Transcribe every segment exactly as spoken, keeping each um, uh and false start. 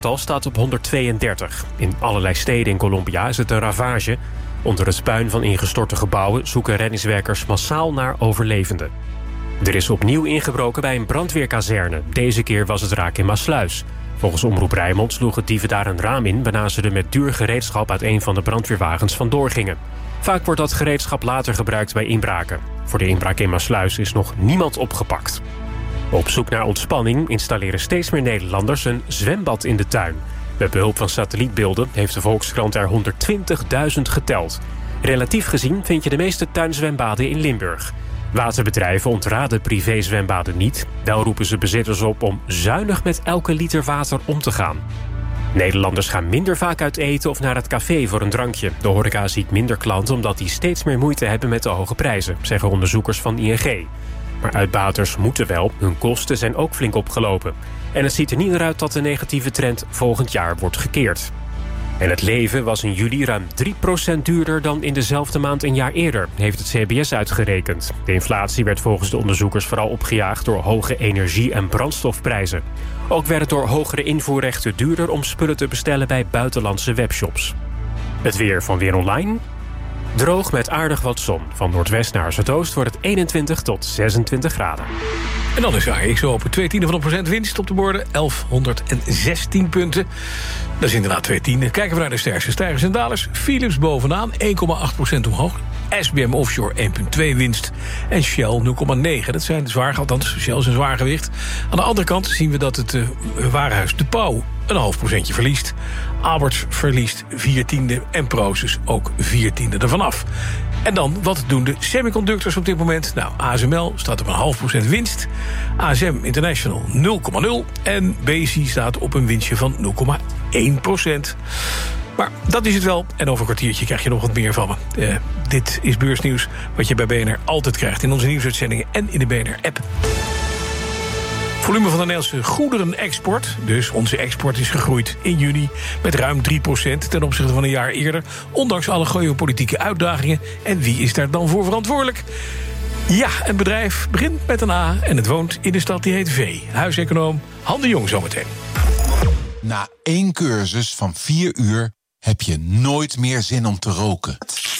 Het staat op honderdtweeëndertig. In allerlei steden in Colombia is het een ravage. Onder het puin van ingestorte gebouwen zoeken reddingswerkers massaal naar overlevenden. Er is opnieuw ingebroken bij een brandweerkazerne. Deze keer was het raak in Maassluis. Volgens Omroep Rijnmond sloegen dieven daar een raam in, waarna ze er met duur gereedschap uit een van de brandweerwagens vandoor gingen. Vaak wordt dat gereedschap later gebruikt bij inbraken. Voor de inbraak in Maassluis is nog niemand opgepakt. Op zoek naar ontspanning installeren steeds meer Nederlanders een zwembad in de tuin. Met behulp van satellietbeelden heeft de Volkskrant er honderdtwintigduizend geteld. Relatief gezien vind je de meeste tuinzwembaden in Limburg. Waterbedrijven ontraden privézwembaden niet. Wel roepen ze bezitters op om zuinig met elke liter water om te gaan. Nederlanders gaan minder vaak uit eten of naar het café voor een drankje. De horeca ziet minder klanten omdat die steeds meer moeite hebben met de hoge prijzen, zeggen onderzoekers van I N G. Maar uitbaters moeten wel, hun kosten zijn ook flink opgelopen. En het ziet er niet naar uit dat de negatieve trend volgend jaar wordt gekeerd. En het leven was in juli ruim drie procent duurder dan in dezelfde maand een jaar eerder, heeft het C B S uitgerekend. De inflatie werd volgens de onderzoekers vooral opgejaagd door hoge energie- en brandstofprijzen. Ook werd het door hogere invoerrechten duurder om spullen te bestellen bij buitenlandse webshops. Het weer van Weer Online. Droog met aardig wat zon. Van noordwest naar zuidoost wordt het eenentwintig tot zesentwintig graden. En dan is A X O op twee tienden van een procent winst op de borden. elfhonderdzestien punten. Dat is inderdaad twee tienden. Kijken we naar de sterkste stijgers en dalers. Philips bovenaan, één komma acht procent omhoog. S B M Offshore één komma twee winst. En Shell nul komma negen. Dat zijn zwaar, althans Shell is een zwaargewicht. Aan de andere kant zien we dat het uh, warenhuis De Pauw een half procentje verliest. Aalberts verliest vier tiende en Prosus ook vier tiende ervan af. En dan, wat doen de semiconductors op dit moment? Nou, A S M L staat op een half procent winst. A S M International nul komma nul. En B C staat op een winstje van nul komma één procent. Maar dat is het wel. En over een kwartiertje krijg je nog wat meer van me. Uh, dit is Beursnieuws, wat je bij B N R altijd krijgt in onze nieuwsuitzendingen en in de B N R-app. Volume van de Nederlandse goederenexport, dus onze export, is gegroeid in juni met ruim drie procent ten opzichte van een jaar eerder, ondanks alle geopolitieke uitdagingen. En wie is daar dan voor verantwoordelijk? Ja, een bedrijf begint met een A en het woont in de stad die heet V. Huiseconoom Han de Jong zometeen. Na één cursus van vier uur heb je nooit meer zin om te roken.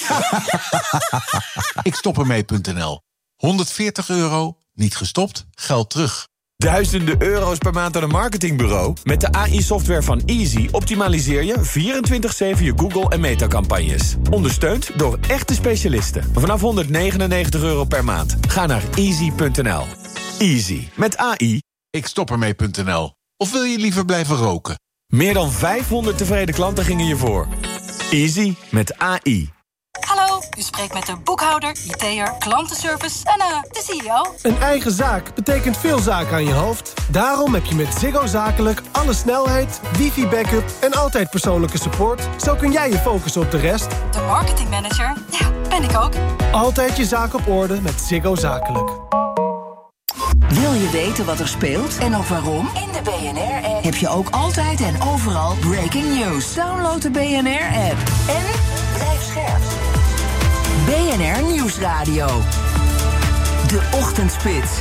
Ik stop ermee punt n l. honderdveertig euro, niet gestopt, geld terug. Duizenden euro's per maand aan een marketingbureau? Met de A I-software van Easy optimaliseer je vierentwintig zeven je Google- en Meta-campagnes. Ondersteund door echte specialisten. Vanaf honderdnegenennegentig euro per maand. Ga naar easy punt n l. Easy. Met A I. Ik stop ermee punt n l. Of wil je liever blijven roken? Meer dan vijfhonderd tevreden klanten gingen je voor. Easy met A I. Hallo, u spreekt met de boekhouder, I T'er, klantenservice en uh, de C E O. Een eigen zaak betekent veel zaken aan je hoofd. Daarom heb je met Ziggo Zakelijk alle snelheid, wifi-backup en altijd persoonlijke support. Zo kun jij je focussen op de rest. De marketingmanager, ja, ben ik ook. Altijd je zaak op orde met Ziggo Zakelijk. Wil je weten wat er speelt en ook waarom? In de B N R-app heb je ook altijd en overal breaking news. Download de B N R-app en blijf scherp. B N R Nieuwsradio. De Ochtendspits.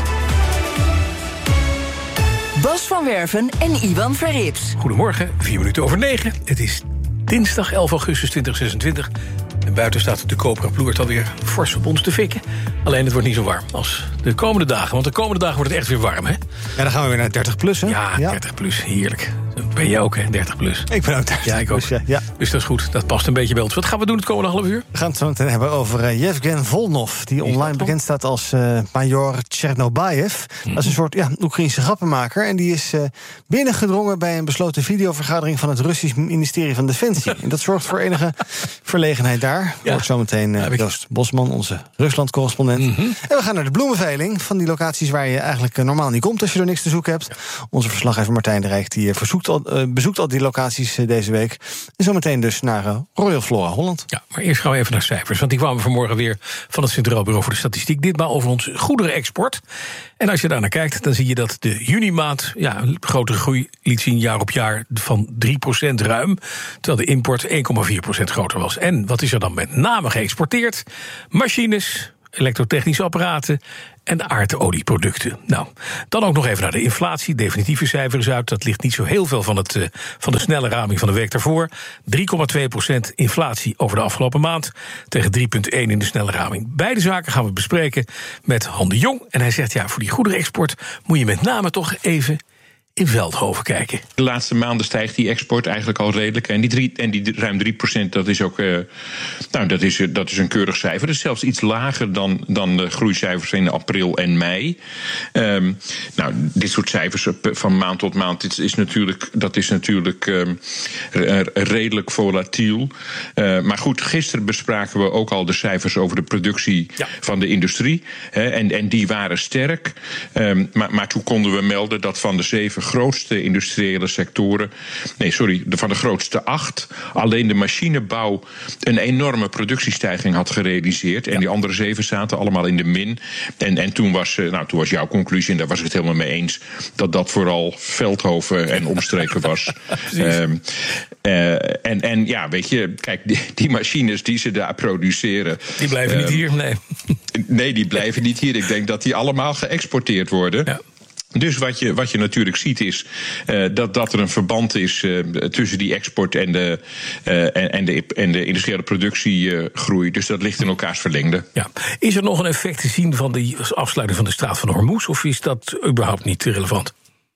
Bas van Werven en Iwan Verrips. Goedemorgen, vier minuten over negen. Het is dinsdag elf augustus tweeduizend zesentwintig. En buiten staat de koperen ploert alweer fors op ons te fikken. Alleen het wordt niet zo warm als de komende dagen. Want de komende dagen wordt het echt weer warm, hè? Ja, dan gaan we weer naar dertig plus, hè? Ja, ja. dertig plus, heerlijk. Ben jij ook, hè, dertig plus? Ik ben ook dertig ja, ik ook. plus, ja. ja. Dus dat is goed, dat past een beetje bij ons. Wat gaan we doen het komende half uur? We gaan het zo meteen hebben over uh, Yevgen Volnov... die online bekend staat als uh, Major Chernobayev. Hmm. Dat is een soort ja, Oekraïense grappenmaker. En die is uh, binnengedrongen bij een besloten videovergadering... van het Russisch ministerie van Defensie. En dat zorgt voor enige verlegenheid daar. Ja. Wordt zometeen uh, Joost Bosman, onze Rusland-correspondent. Mm-hmm. En we gaan naar de bloemenveiling van die locaties... waar je eigenlijk uh, normaal niet komt als je er niks te zoeken hebt. Ja. Onze verslaggever Martijn de Rijk die, uh, verzoekt al, uh, bezoekt al die locaties uh, deze week. En zometeen dus naar uh, Royal Flora Holland. Ja, maar eerst gaan we even naar cijfers. Want die kwamen vanmorgen weer van het Centraal Bureau voor de Statistiek. Ditmaal over ons goederenexport. En als je daar naar kijkt, dan zie je dat de juni-maand... ja, een grotere groei liet zien jaar op jaar van drie procent ruim. Terwijl de import één komma vier procent groter was. En wat is er dan met name geëxporteerd? Machines, elektrotechnische apparaten en de aardolieproducten. Nou, dan ook nog even naar de inflatie. Definitieve cijfer is uit. Dat ligt niet zo heel veel van, het, uh, van de snelle raming van de week daarvoor. drie komma twee procent inflatie over de afgelopen maand tegen drie komma één in de snelle raming. Beide zaken gaan we bespreken met Han de Jong. En hij zegt, ja, voor die goederenexport moet je met name toch even in Veldhoven kijken. De laatste maanden stijgt die export eigenlijk al redelijk. En die, drie, en die ruim drie procent, dat is ook uh, nou, dat is, dat is een keurig cijfer. Dat is zelfs iets lager dan, dan de groeicijfers in april en mei. Um, nou, dit soort cijfers van maand tot maand, dit is natuurlijk, dat is natuurlijk um, redelijk volatiel. Uh, maar goed, gisteren bespraken we ook al de cijfers over de productie ja. van de industrie. Hè, en, en die waren sterk. Um, maar, maar toen konden we melden dat van de zeven grootste industriële sectoren, nee, sorry, van de grootste acht, alleen de machinebouw een enorme productiestijging had gerealiseerd. En ja. die andere zeven zaten allemaal in de min. En, en toen, was, nou, toen was jouw conclusie, en daar was ik het helemaal mee eens, dat dat vooral Veldhoven en omstreken was. um, uh, en, en ja, weet je, kijk, die, die machines die ze daar produceren, die blijven um, niet hier, nee. Nee, die blijven niet hier. Ik denk dat die allemaal geëxporteerd worden. Ja. Dus wat je, wat je natuurlijk ziet is uh, dat, dat er een verband is uh, tussen die export en de, uh, en, de, en de industriële productiegroei. Uh, dus dat ligt in elkaars verlengde. Ja. Is er nog een effect te zien van de afsluiting van de straat van Hormuz, of is dat überhaupt niet relevant?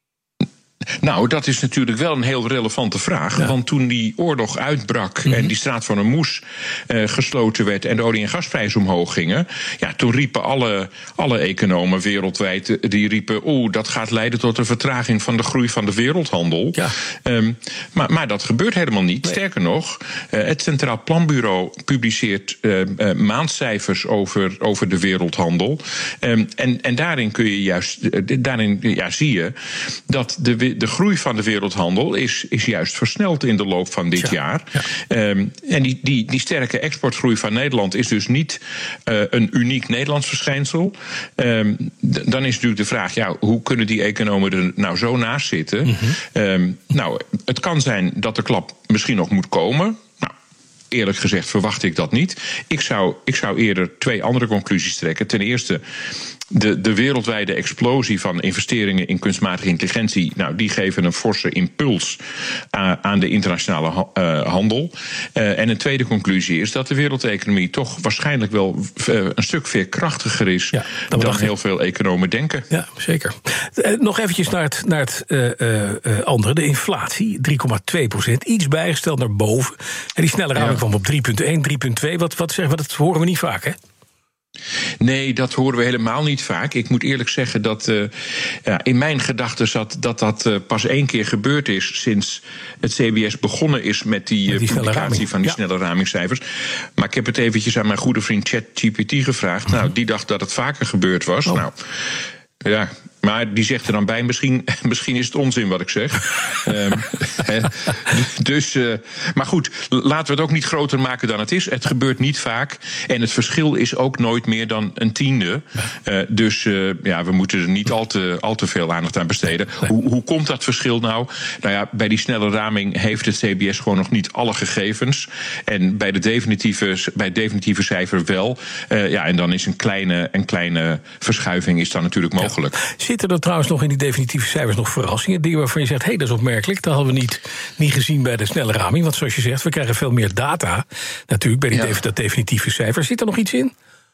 Nou, dat is natuurlijk wel een heel relevante vraag. Ja. Want toen die oorlog uitbrak mm-hmm. en die straat van Hormuz uh, gesloten werd en de olie- en gasprijzen omhoog gingen, ja, toen riepen alle, alle economen wereldwijd, die riepen, oeh, dat gaat leiden tot een vertraging van de groei van de wereldhandel. Ja. Um, maar, maar dat gebeurt helemaal niet. Nee. Sterker nog, uh, het Centraal Planbureau publiceert uh, uh, maandcijfers over, over de wereldhandel. Um, en, en daarin kun je juist, uh, daarin ja, zie je dat de De groei van de wereldhandel is, is juist versneld in de loop van dit ja, jaar. Ja. Um, en die, die, die sterke exportgroei van Nederland is dus niet uh, een uniek Nederlands verschijnsel. Um, d- dan is natuurlijk de vraag, ja, hoe kunnen die economen er nou zo naast zitten? Mm-hmm. Um, nou, het kan zijn dat de klap misschien nog moet komen. Nou, eerlijk gezegd verwacht ik dat niet. Ik zou, ik zou eerder twee andere conclusies trekken. Ten eerste, De, de wereldwijde explosie van investeringen in kunstmatige intelligentie, nou, die geven een forse impuls aan, aan de internationale ha, uh, handel. Uh, en een tweede conclusie is dat de wereldeconomie toch waarschijnlijk wel uh, een stuk veerkrachtiger is ja, dan heel veel economen denken. Ja, zeker. Uh, nog eventjes naar het, naar het uh, uh, andere, de inflatie, drie komma twee procent, iets bijgesteld naar boven. En die snelle raming ja. kwam op drie komma één, drie komma twee. Wat, wat zeggen we, dat horen we niet vaak, hè? Nee, dat horen we helemaal niet vaak. Ik moet eerlijk zeggen dat uh, ja, in mijn gedachten zat dat dat uh, pas één keer gebeurd is sinds het C B S begonnen is met die, uh, die publicatie van die ja. snelle ramingcijfers. Maar ik heb het eventjes aan mijn goede vriend ChatGPT gevraagd. Mm-hmm. Nou, die dacht dat het vaker gebeurd was. Oh. Nou, ja. Maar die zegt er dan bij, misschien, misschien is het onzin wat ik zeg. um, he, dus, uh, maar goed, laten we het ook niet groter maken dan het is. Het gebeurt niet vaak. En het verschil is ook nooit meer dan een tiende. Uh, dus uh, ja, we moeten er niet al te, al te veel aandacht aan besteden. Hoe, hoe komt dat verschil nou? Nou ja, bij die snelle raming heeft het C B S gewoon nog niet alle gegevens. En bij, de definitieve, bij het definitieve cijfer wel. Uh, ja, en dan is een kleine, een kleine verschuiving is dan natuurlijk mogelijk. Ja. Zitten er trouwens nog in die definitieve cijfers nog verrassingen? Dingen waarvan je zegt, hé, hey, dat is opmerkelijk. Dat hadden we niet, niet gezien bij de snelle raming. Want zoals je zegt, we krijgen veel meer data. Natuurlijk, bij die ja. dat definitieve cijfer. Zit er nog iets in?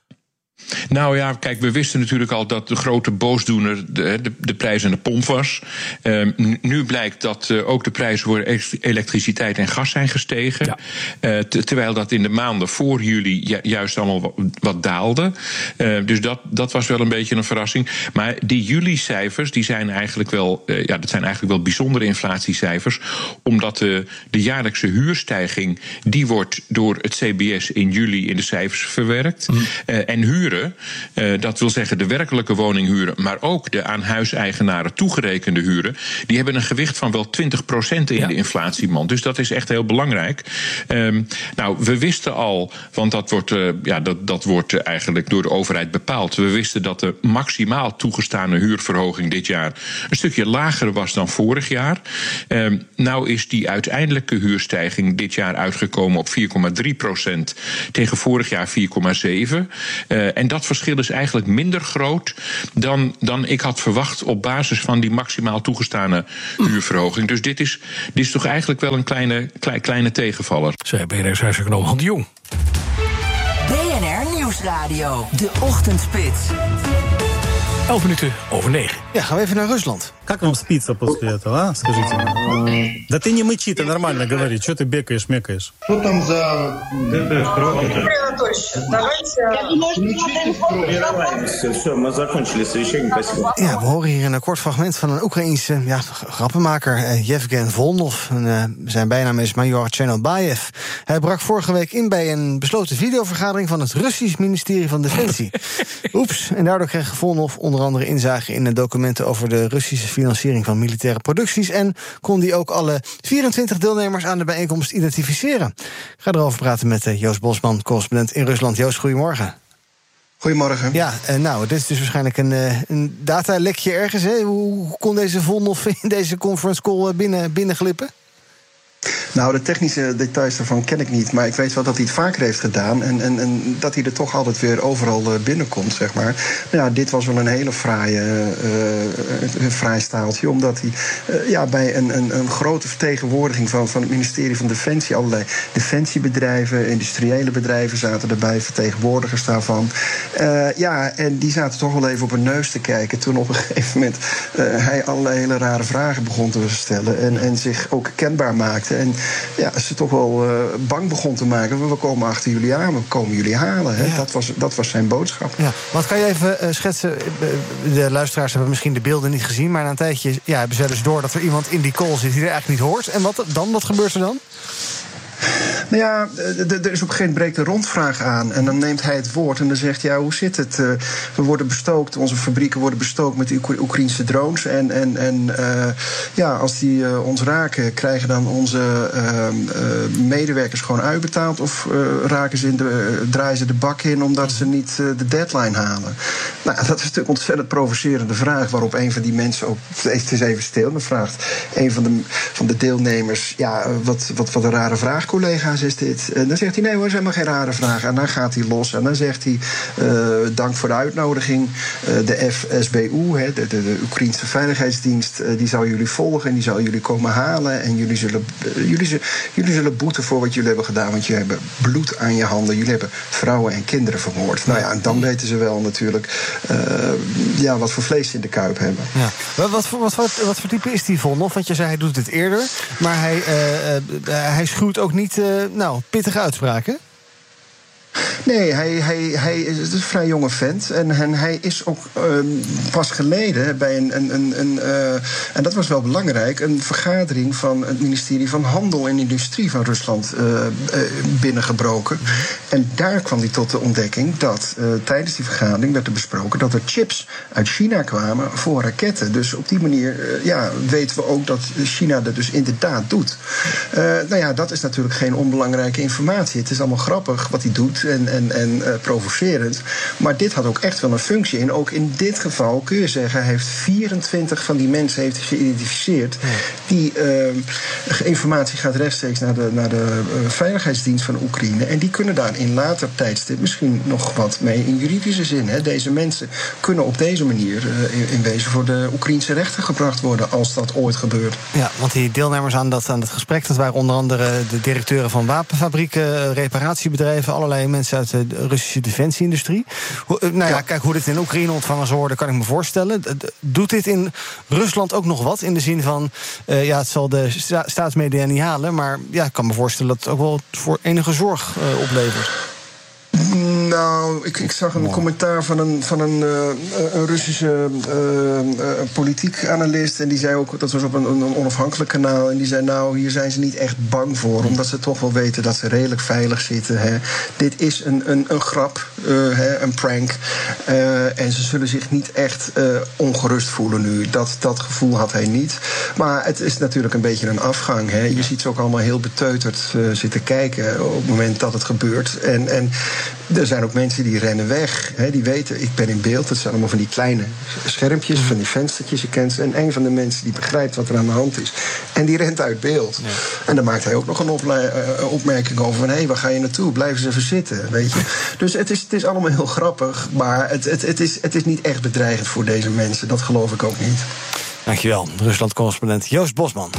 Nou ja, kijk, we wisten natuurlijk al dat de grote boosdoener de, de, de prijs aan de pomp was. Um, nu blijkt dat uh, ook de prijzen voor elektriciteit en gas zijn gestegen. Ja. Uh, t- terwijl dat in de maanden voor juli ju- juist allemaal wat, wat daalde. Uh, dus dat, dat was wel een beetje een verrassing. Maar die juli-cijfers, die zijn eigenlijk wel, uh, ja, dat zijn eigenlijk wel bijzondere inflatiecijfers. Omdat de, de jaarlijkse huurstijging, die wordt door het C B S in juli in de cijfers verwerkt. Mm. Uh, en huren, Uh, dat wil zeggen de werkelijke woninghuren, maar ook de aan huiseigenaren toegerekende huren, die hebben een gewicht van wel twintig procent in ja. de inflatiemand. Dus dat is echt heel belangrijk. Um, nou, we wisten al, want dat wordt, uh, ja, dat, dat wordt eigenlijk door de overheid bepaald. We wisten dat de maximaal toegestane huurverhoging dit jaar een stukje lager was dan vorig jaar. Um, nou is die uiteindelijke huurstijging dit jaar uitgekomen op vier komma drie procent tegen vorig jaar vier komma zeven. Uh, en dat verschil is eigenlijk minder groot dan, dan ik had verwacht op basis van die maximaal toegestane huurverhoging. Dus dit is, dit is toch eigenlijk wel een kleine, kleine, kleine tegenvaller. Zij B N R's-huiseconoom Hans de Jong. B N R Nieuwsradio, de Ochtendspits. elf minuten over negen. Ja, gaan we even naar Rusland. Как вам спится после этого, а? Скажите. Да ты не мычи, ты нормально говори. Чё ты бекаешь, мекаешь? Что там за ДТ скрывается? Все, мы закончили совещание, спасибо. Ja, we horen hier een kort fragment van een Oekraïense ja, grappenmaker, uh, Yevgen Volnov. En, uh, zijn bijnaam is Major Chernobayev. Hij brak vorige week in bij een besloten videovergadering van het Russisch ministerie van Defensie. Oeps, en daardoor kreeg Volnov onder andere inzage in de documenten over de Russische financiering van militaire producties en kon die ook alle vierentwintig deelnemers aan de bijeenkomst identificeren. Ik ga erover praten met uh, Joost Bosman, correspondent in Rusland. Joost, goedemorgen. Goedemorgen. Ja, uh, nou, dit is dus waarschijnlijk een, uh, een datalekje ergens. Hè? Hoe, hoe kon deze Volnov in deze conference call binnen, binnenglippen? Nou, de technische details daarvan ken ik niet. Maar ik weet wel dat hij het vaker heeft gedaan. En, en, en dat hij er toch altijd weer overal binnenkomt, zeg maar. Maar ja, dit was wel een hele fraaie, uh, een fraai staaltje. Omdat hij uh, ja, bij een, een, een grote vertegenwoordiging van, van het ministerie van Defensie, allerlei defensiebedrijven, industriële bedrijven zaten erbij, vertegenwoordigers daarvan. Uh, ja, en die zaten toch wel even op hun neus te kijken. Toen op een gegeven moment uh, hij allerlei hele rare vragen begon te stellen. En, en zich ook kenbaar maakte. En ja, ze toch wel uh, bang begon te maken. We komen achter jullie aan, we komen jullie halen. Hè. Ja. Dat was, dat was zijn boodschap. Ja. Wat kan je even uh, schetsen? De luisteraars hebben misschien de beelden niet gezien, maar na een tijdje ja, hebben ze dus door dat er iemand in die call zit die er eigenlijk niet hoort. En wat dan? Wat gebeurt er dan? Nou ja, er is op een gegeven moment breekt een rondvraag aan. En dan neemt hij het woord en dan zegt, ja, hoe zit het? Uh, we worden bestookt, onze fabrieken worden bestookt met Oek- Oekraïnse drones. En, en, en uh, ja, als die uh, ons raken, krijgen dan onze uh, uh, medewerkers gewoon uitbetaald? Of uh, raken ze in de, uh, draaien ze de bak in omdat ze niet uh, de deadline halen? Nou, dat is natuurlijk een ontzettend provocerende vraag, waarop een van die mensen ook, het is even stil, dan vraagt een van de, van de deelnemers, ja, wat, wat, wat een rare vraag, collega's, is dit? En dan zegt hij, nee hoor, dat is helemaal geen rare vraag. En dan gaat hij los en dan zegt hij, uh, dank voor de uitnodiging. Uh, de F S B U, he, de, de, de Oekraïnse Veiligheidsdienst, uh, die zal jullie volgen en die zal jullie komen halen. En jullie zullen, uh, jullie, zullen, jullie zullen boeten voor wat jullie hebben gedaan, want jullie hebben bloed aan je handen. Jullie hebben vrouwen en kinderen vermoord. Nou ja, en dan weten ze wel natuurlijk uh, ja, wat voor vlees ze in de kuip hebben. Ja. Wat, wat, wat, wat, wat voor type is die Volnov? Want je zei, hij doet het eerder, maar hij, uh, uh, hij schuwt ook niet uh, nou, pittige uitspraken. Nee, hij, hij, hij is een vrij jonge vent. En, en hij is ook uh, pas geleden bij een... een, een, een uh, en dat was wel belangrijk, een vergadering van het ministerie van Handel en Industrie van Rusland uh, uh, binnengebroken. En daar kwam hij tot de ontdekking dat uh, tijdens die vergadering werd er besproken dat er chips uit China kwamen voor raketten. Dus op die manier uh, ja, weten we ook dat China dat dus inderdaad doet. Uh, nou ja, dat is natuurlijk geen onbelangrijke informatie. Het is allemaal grappig wat hij doet en, en, en uh, provocerend. Maar dit had ook echt wel een functie. En ook in dit geval kun je zeggen, hij heeft vierentwintig van die mensen heeft geïdentificeerd. Ja. Die uh, informatie gaat rechtstreeks naar de, naar de uh, veiligheidsdienst van Oekraïne. En die kunnen daar in later tijdstip misschien nog wat mee in juridische zin. Hè. Deze mensen kunnen op deze manier uh, in, in wezen voor de Oekraïnse rechter gebracht worden als dat ooit gebeurt. Ja, want die deelnemers aan dat, aan dat gesprek, dat waren onder andere de directeuren van wapenfabrieken, reparatiebedrijven, allerlei mensen uit de Russische defensieindustrie. Nou ja, ja, kijk, hoe dit in Oekraïne ontvangen zou worden, kan ik me voorstellen. Doet dit in Rusland ook nog wat? In de zin van, uh, ja, het zal de sta- staatsmedia niet halen, maar ja, ik kan me voorstellen dat het ook wel voor enige zorg uh, oplevert. Nou, ik, ik zag een wow. commentaar van een, van een, uh, een Russische uh, uh, politiek analist. En die zei ook, dat was op een, een onafhankelijk kanaal. En die zei, nou, hier zijn ze niet echt bang voor. Omdat ze toch wel weten dat ze redelijk veilig zitten. Hè. Dit is een, een, een grap, uh, hè, een prank. Uh, en ze zullen zich niet echt uh, ongerust voelen nu. Dat, dat gevoel had hij niet. Maar het is natuurlijk een beetje een afgang. Hè. Je ziet ze ook allemaal heel beteuterd uh, zitten kijken op het moment dat het gebeurt. En... en er zijn ook mensen die rennen weg. Hè, die weten, ik ben in beeld. Dat zijn allemaal van die kleine schermpjes, van die venstertjes. Je kent ze. En een van de mensen die begrijpt wat er aan de hand is. En die rent uit beeld. Ja. En dan maakt hij ook nog een ople- uh, opmerking over van, hé, hey, waar ga je naartoe? Blijf eens even zitten, weet je. Dus het is, het is allemaal heel grappig. Maar het, het, het, is, het is niet echt bedreigend voor deze mensen. Dat geloof ik ook niet. Dankjewel, Rusland-correspondent Joost Bosman.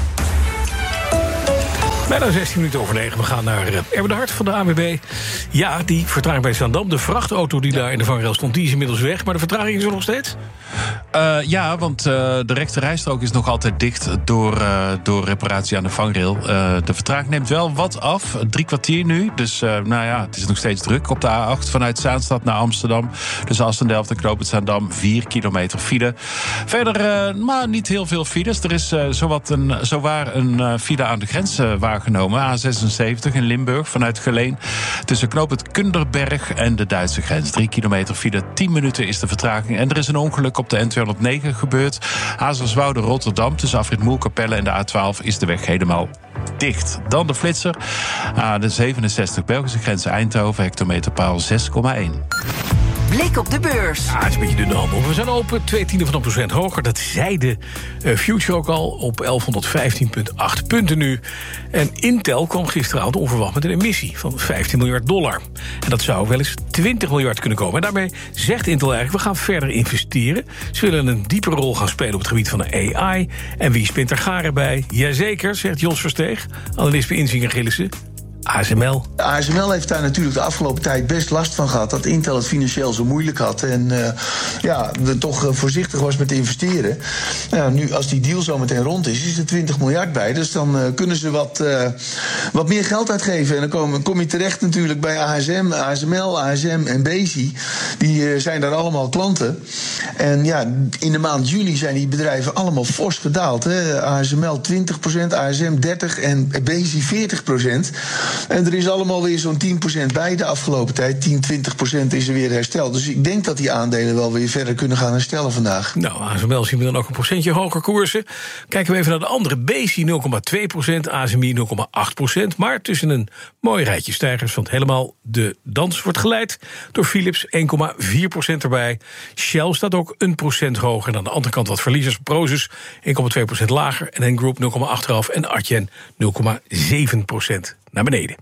Bijna zestien minuten over negen. We gaan naar uh, Erwin de Hart van de A N W B. Ja, die vertraging bij Zaandam. De vrachtauto die daar in de vangrail stond, die is inmiddels weg. Maar de vertraging is er nog steeds? Uh, ja, want uh, de rechte rijstrook is nog altijd dicht door, uh, door reparatie aan de vangrail. Uh, de vertraging neemt wel wat af. Drie kwartier nu. Dus uh, nou ja, het is nog steeds druk op de A acht vanuit Zaanstad naar Amsterdam. Dus Assendelft en Knoopend Zaandam, vier kilometer file. Verder, uh, maar niet heel veel files. Er is uh, zowat een, zowaar een uh, file aan de grens uh, waargenomen. A zesenzeventig in Limburg vanuit Geleen. Tussen Knoopend Kunderberg en de Duitse grens. Drie kilometer file, tien minuten is de vertraging. En er is een ongeluk op de N tweehonderdnegen gebeurd. Hazerswoude Rotterdam tussen Afrit Moerkapelle en de A twaalf is de weg helemaal dicht. Dan de flitser. A de zevenenzestig Belgische grens Eindhoven, hectometerpaal zes komma één. Blik op de beurs. Ja, het is een beetje dunne handel. We zijn open, twee tienden van een procent hoger. Dat zei de uh, Future ook al op elfhonderdvijftien komma acht punten nu. En Intel kwam gisteravond onverwacht met een emissie van vijftien miljard dollar. En dat zou wel eens twintig miljard kunnen komen. En daarmee zegt Intel eigenlijk, we gaan verder investeren. Ze willen een diepere rol gaan spelen op het gebied van de A I. En wie spint er garen bij? Jazeker, zegt Jos Versteeg, analist bij Insinger Gillissen. A S M L. A S M L heeft daar natuurlijk de afgelopen tijd best last van gehad. Dat Intel het financieel zo moeilijk had. En uh, ja, er toch uh, voorzichtig was met investeren. Nou, nu, als die deal zo meteen rond is, is er twintig miljard bij. Dus dan uh, kunnen ze wat, uh, wat meer geld uitgeven. En dan kom, kom je terecht natuurlijk bij A S M, A S M L, A S M en Besi. Die uh, zijn daar allemaal klanten. En ja, in de maand juli zijn die bedrijven allemaal fors gedaald. Hè. A S M L twintig procent, A S M dertig procent en Besi veertig procent. En er is allemaal weer zo'n tien procent bij de afgelopen tijd. tien, twintig procent is er weer hersteld. Dus ik denk dat die aandelen wel weer verder kunnen gaan herstellen vandaag. Nou, A S M L zien we dan ook een procentje hoger koersen. Kijken we even naar de andere. Besi nul komma twee procent, A S M I nul komma acht procent. Maar tussen een mooi rijtje stijgers, want helemaal de dans wordt geleid door Philips, één komma vier procent erbij. Shell staat ook een procent hoger. En aan de andere kant wat verliezers. Prozus één komma twee procent lager. En N Group nul komma acht procent en Adyen nul komma zeven procent naar beneden.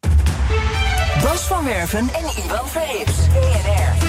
Bas van Werven en Ivan Verrips, B N R.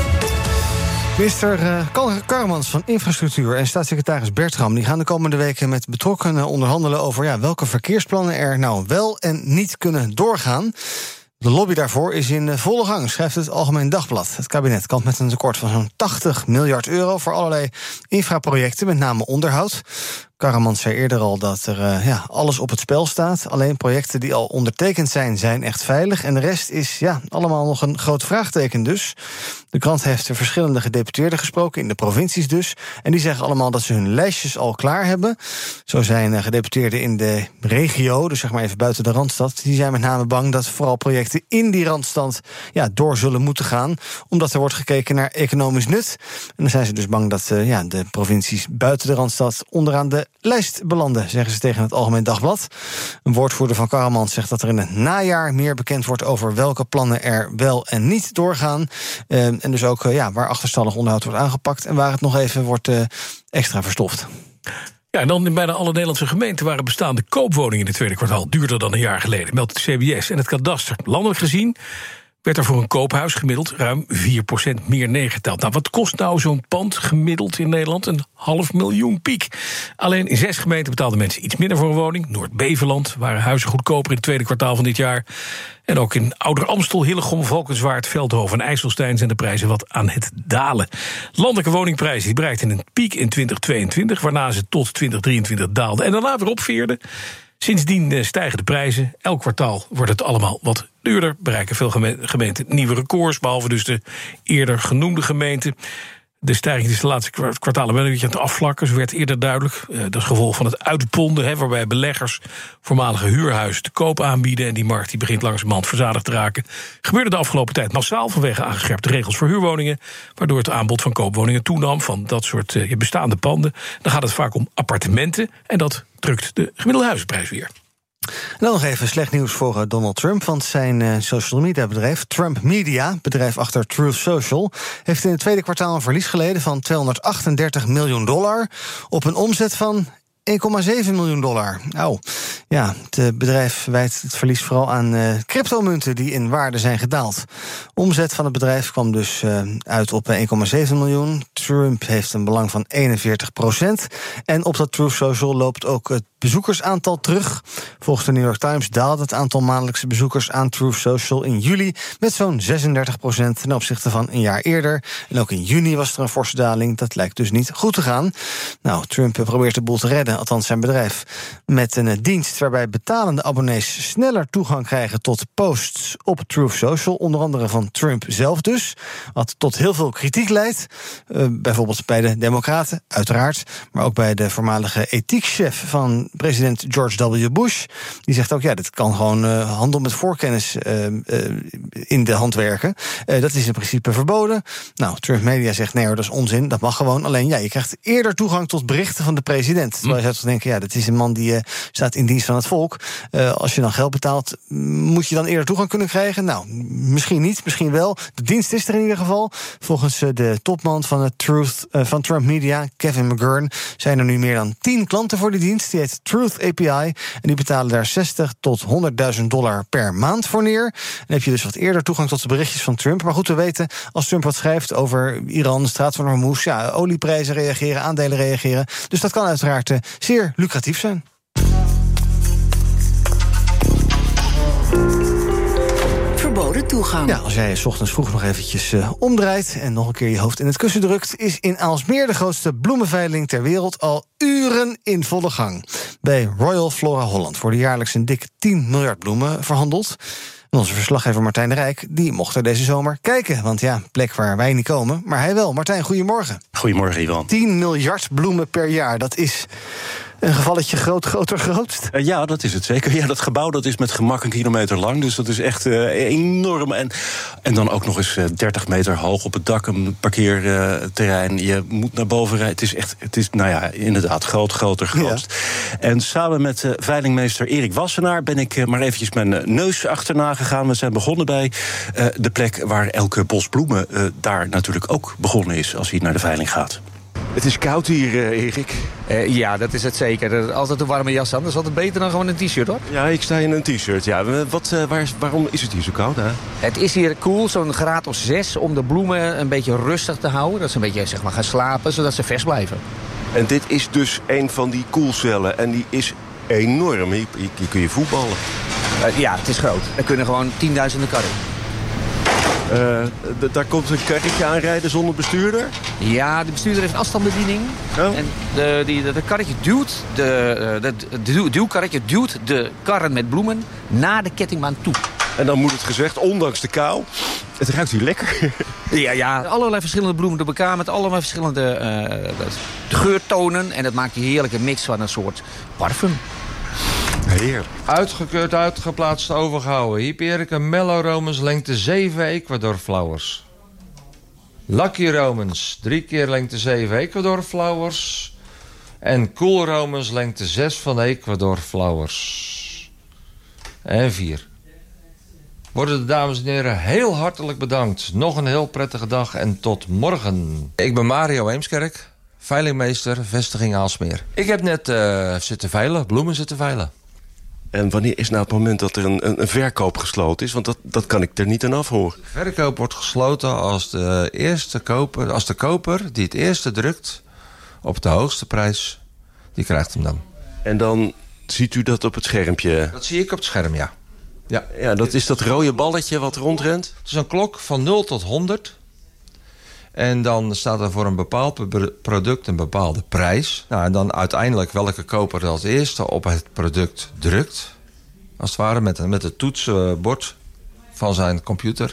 Minister uh, Karmans van Infrastructuur en staatssecretaris Bertram die gaan de komende weken met betrokkenen onderhandelen over ja, welke verkeersplannen er nou wel en niet kunnen doorgaan. De lobby daarvoor is in volle gang, schrijft het Algemeen Dagblad. Het kabinet kampt met een tekort van zo'n tachtig miljard euro voor allerlei infraprojecten, met name onderhoud. Karmans zei eerder al dat er uh, ja, alles op het spel staat. Alleen projecten die al ondertekend zijn, zijn echt veilig. En de rest is ja, allemaal nog een groot vraagteken dus. De krant heeft er verschillende gedeputeerden gesproken, in de provincies dus. En die zeggen allemaal dat ze hun lijstjes al klaar hebben. Zo zijn uh, gedeputeerden in de regio, dus zeg maar even buiten de Randstad, die zijn met name bang dat vooral projecten in die Randstad ja, door zullen moeten gaan, omdat er wordt gekeken naar economisch nut. En dan zijn ze dus bang dat uh, ja, de provincies buiten de Randstad onderaan de lijst belanden, zeggen ze tegen het Algemeen Dagblad. Een woordvoerder van Karmans zegt dat er in het najaar meer bekend wordt over welke plannen er wel en niet doorgaan. Uh, en dus ook uh, ja, waar achterstallig onderhoud wordt aangepakt en waar het nog even wordt uh, extra verstoft. Ja, en dan in bijna alle Nederlandse gemeenten waren bestaande koopwoningen in het tweede kwartaal duurder dan een jaar geleden, meldt het C B S en het kadaster. Landelijk gezien werd er voor een koophuis gemiddeld ruim vier procent meer neergeteld. Nou, wat kost nou zo'n pand gemiddeld in Nederland? Een half miljoen piek. Alleen in zes gemeenten betaalden mensen iets minder voor een woning. Noord-Beveland waren huizen goedkoper in het tweede kwartaal van dit jaar. En ook in Ouder-Amstel, Hillegom, Valkenswaard, Veldhoven en IJsselstein zijn de prijzen wat aan het dalen. Landelijke woningprijzen die bereikten een piek in twintig tweeëntwintig, waarna ze tot twintig drieëntwintig daalden en daarna weer opveerden. Sindsdien stijgen de prijzen. Elk kwartaal wordt het allemaal wat duurder. Bereiken veel gemeenten nieuwe records, behalve dus de eerder genoemde gemeenten. De stijging is de laatste kwartalen wel een beetje aan het afvlakken. Zo werd eerder duidelijk. Uh, dat is gevolg van het uitponden, hè, waarbij beleggers voormalige huurhuizen te koop aanbieden. En die markt die begint langzamerhand verzadigd te raken. Gebeurde de afgelopen tijd massaal vanwege aangescherpte regels voor huurwoningen, waardoor het aanbod van koopwoningen toenam van dat soort uh, bestaande panden. Dan gaat het vaak om appartementen en dat drukt de gemiddelde huizenprijs weer. Dan nog even slecht nieuws voor uh, Donald Trump. Want zijn uh, social media bedrijf, Trump Media, bedrijf achter Truth Social, heeft in het tweede kwartaal een verlies geleden van tweehonderdachtendertig miljoen dollar op een omzet van één komma zeven miljoen dollar. Nou, ja, het bedrijf wijt het verlies vooral aan uh, cryptomunten die in waarde zijn gedaald. Omzet van het bedrijf kwam dus uh, uit op één komma zeven miljoen. Trump heeft een belang van eenenveertig procent. En op dat Truth Social loopt ook het bezoekersaantal terug. Volgens de New York Times daalde het aantal maandelijkse bezoekers aan Truth Social in juli met zo'n zesendertig procent ten opzichte van een jaar eerder. En ook in juni was er een forse daling. Dat lijkt dus niet goed te gaan. Nou, Trump probeert de boel te redden, althans zijn bedrijf, met een dienst waarbij betalende abonnees sneller toegang krijgen tot posts op Truth Social, onder andere van Trump zelf dus, wat tot heel veel kritiek leidt. Uh, bijvoorbeeld bij de Democraten, uiteraard, maar ook bij de voormalige ethiekszef van president George W. Bush. Die zegt ook, ja, dit kan gewoon uh, handel met voorkennis uh, uh, in de hand werken. Uh, dat is in principe verboden. Nou, Trump Media zegt, nee hoor, dat is onzin, dat mag gewoon. Alleen, ja, je krijgt eerder toegang tot berichten van de president. Terwijl je zou toch denken, ja, dat is een man die uh, staat in dienst van het volk. Uh, als je dan geld betaalt, moet je dan eerder toegang kunnen krijgen? Nou, misschien niet, misschien wel. De dienst is er in ieder geval. Volgens uh, de topman van, het Truth, uh, van Trump Media, Kevin McGurn, zijn er nu meer dan tien klanten voor die dienst. Die heet Truth A P I. En die betalen daar zestig tot honderdduizend dollar per maand voor neer. Dan heb je dus wat eerder toegang tot de berichtjes van Trump. Maar goed, we weten, als Trump wat schrijft over Iran, de straat van Hormuz, ja, olieprijzen reageren, aandelen reageren. Dus dat kan uiteraard uh, zeer lucratief zijn. Verboden toegang. Ja, als jij 's ochtends vroeg nog eventjes uh, omdraait en nog een keer je hoofd in het kussen drukt, is in Aalsmeer de grootste bloemenveiling ter wereld al uren in volle gang. Bij Royal Flora Holland worden jaarlijks een dikke tien miljard bloemen verhandeld. En onze verslaggever Martijn de Rijk, die mocht er deze zomer kijken. Want ja, plek waar wij niet komen, maar hij wel. Martijn, goedemorgen. Goedemorgen, Ivan. tien miljard bloemen per jaar, dat is een gevalletje groot, groter, grootst. Uh, ja, dat is het zeker. Ja, dat gebouw dat is met gemak een kilometer lang. Dus dat is echt uh, enorm. En, en dan ook nog eens uh, dertig meter hoog op het dak, een parkeerterrein. Uh, je moet naar boven rijden. Het is echt, het is, nou ja, inderdaad, groot, groter, grootst. Ja. En samen met uh, veilingmeester Erik Wassenaar ben ik uh, maar eventjes mijn uh, neus achterna gegaan. We zijn begonnen bij uh, de plek waar elke bos bloemen uh, daar natuurlijk ook begonnen is als hij naar de veiling gaat. Het is koud hier, uh, Erik. Uh, ja, dat is het zeker. Er is altijd een warme jas aan. Dat is altijd beter dan gewoon een t-shirt, hoor. Ja, ik sta in een t-shirt. Ja. Wat, uh, waar is, waarom is het hier zo koud, hè? Het is hier koel, zo'n graad of zes, om de bloemen een beetje rustig te houden. Dat ze een beetje, zeg maar, gaan slapen, zodat ze vers blijven. En dit is dus een van die koelcellen. En die is enorm. Hier, hier, hier kun je voetballen. Uh, ja, het is groot. Er kunnen gewoon tienduizenden karren. Uh, d- daar komt een karretje aanrijden zonder bestuurder? Ja, de bestuurder heeft afstandsbediening. Oh. En de, die, de, de karretje duwt, de, de, de duwkarretje duwt de karren met bloemen naar de kettingbaan toe. En dan moet het gezegd, ondanks de kou, het ruikt hier lekker. Ja, ja, allerlei verschillende bloemen door elkaar met allerlei verschillende uh, geurtonen. En dat maakt een heerlijke mix van een soort parfum. Heerlijk. Uitgekeurd, uitgeplaatst, overgehouden. Hyperica Mellow Romans, lengte zeven Ecuador Flowers. Lucky Romans, drie keer lengte zeven Ecuador Flowers. En Cool Romans, lengte zes van Ecuador Flowers. En vier. Worden de dames en heren heel hartelijk bedankt. Nog een heel prettige dag en tot morgen. Ik ben Mario Eemskerk, veilingmeester, vestiging Aalsmeer. Ik heb net uh, zitten veilen, bloemen zitten veilen. En wanneer is nou het moment dat er een, een, een verkoop gesloten is? Want dat, dat kan ik er niet aan afhoren. De verkoop wordt gesloten als de, eerste koper, als de koper die het eerste drukt op de hoogste prijs, die krijgt hem dan. En dan ziet u dat op het schermpje? Dat zie ik op het scherm, ja. Ja, ja, dat is dat rode balletje wat rondrent? Het is een klok van nul tot honderd. En dan staat er voor een bepaald product een bepaalde prijs. Nou, en dan uiteindelijk welke koper als eerste op het product drukt. Als het ware met, met het toetsenbord van zijn computer.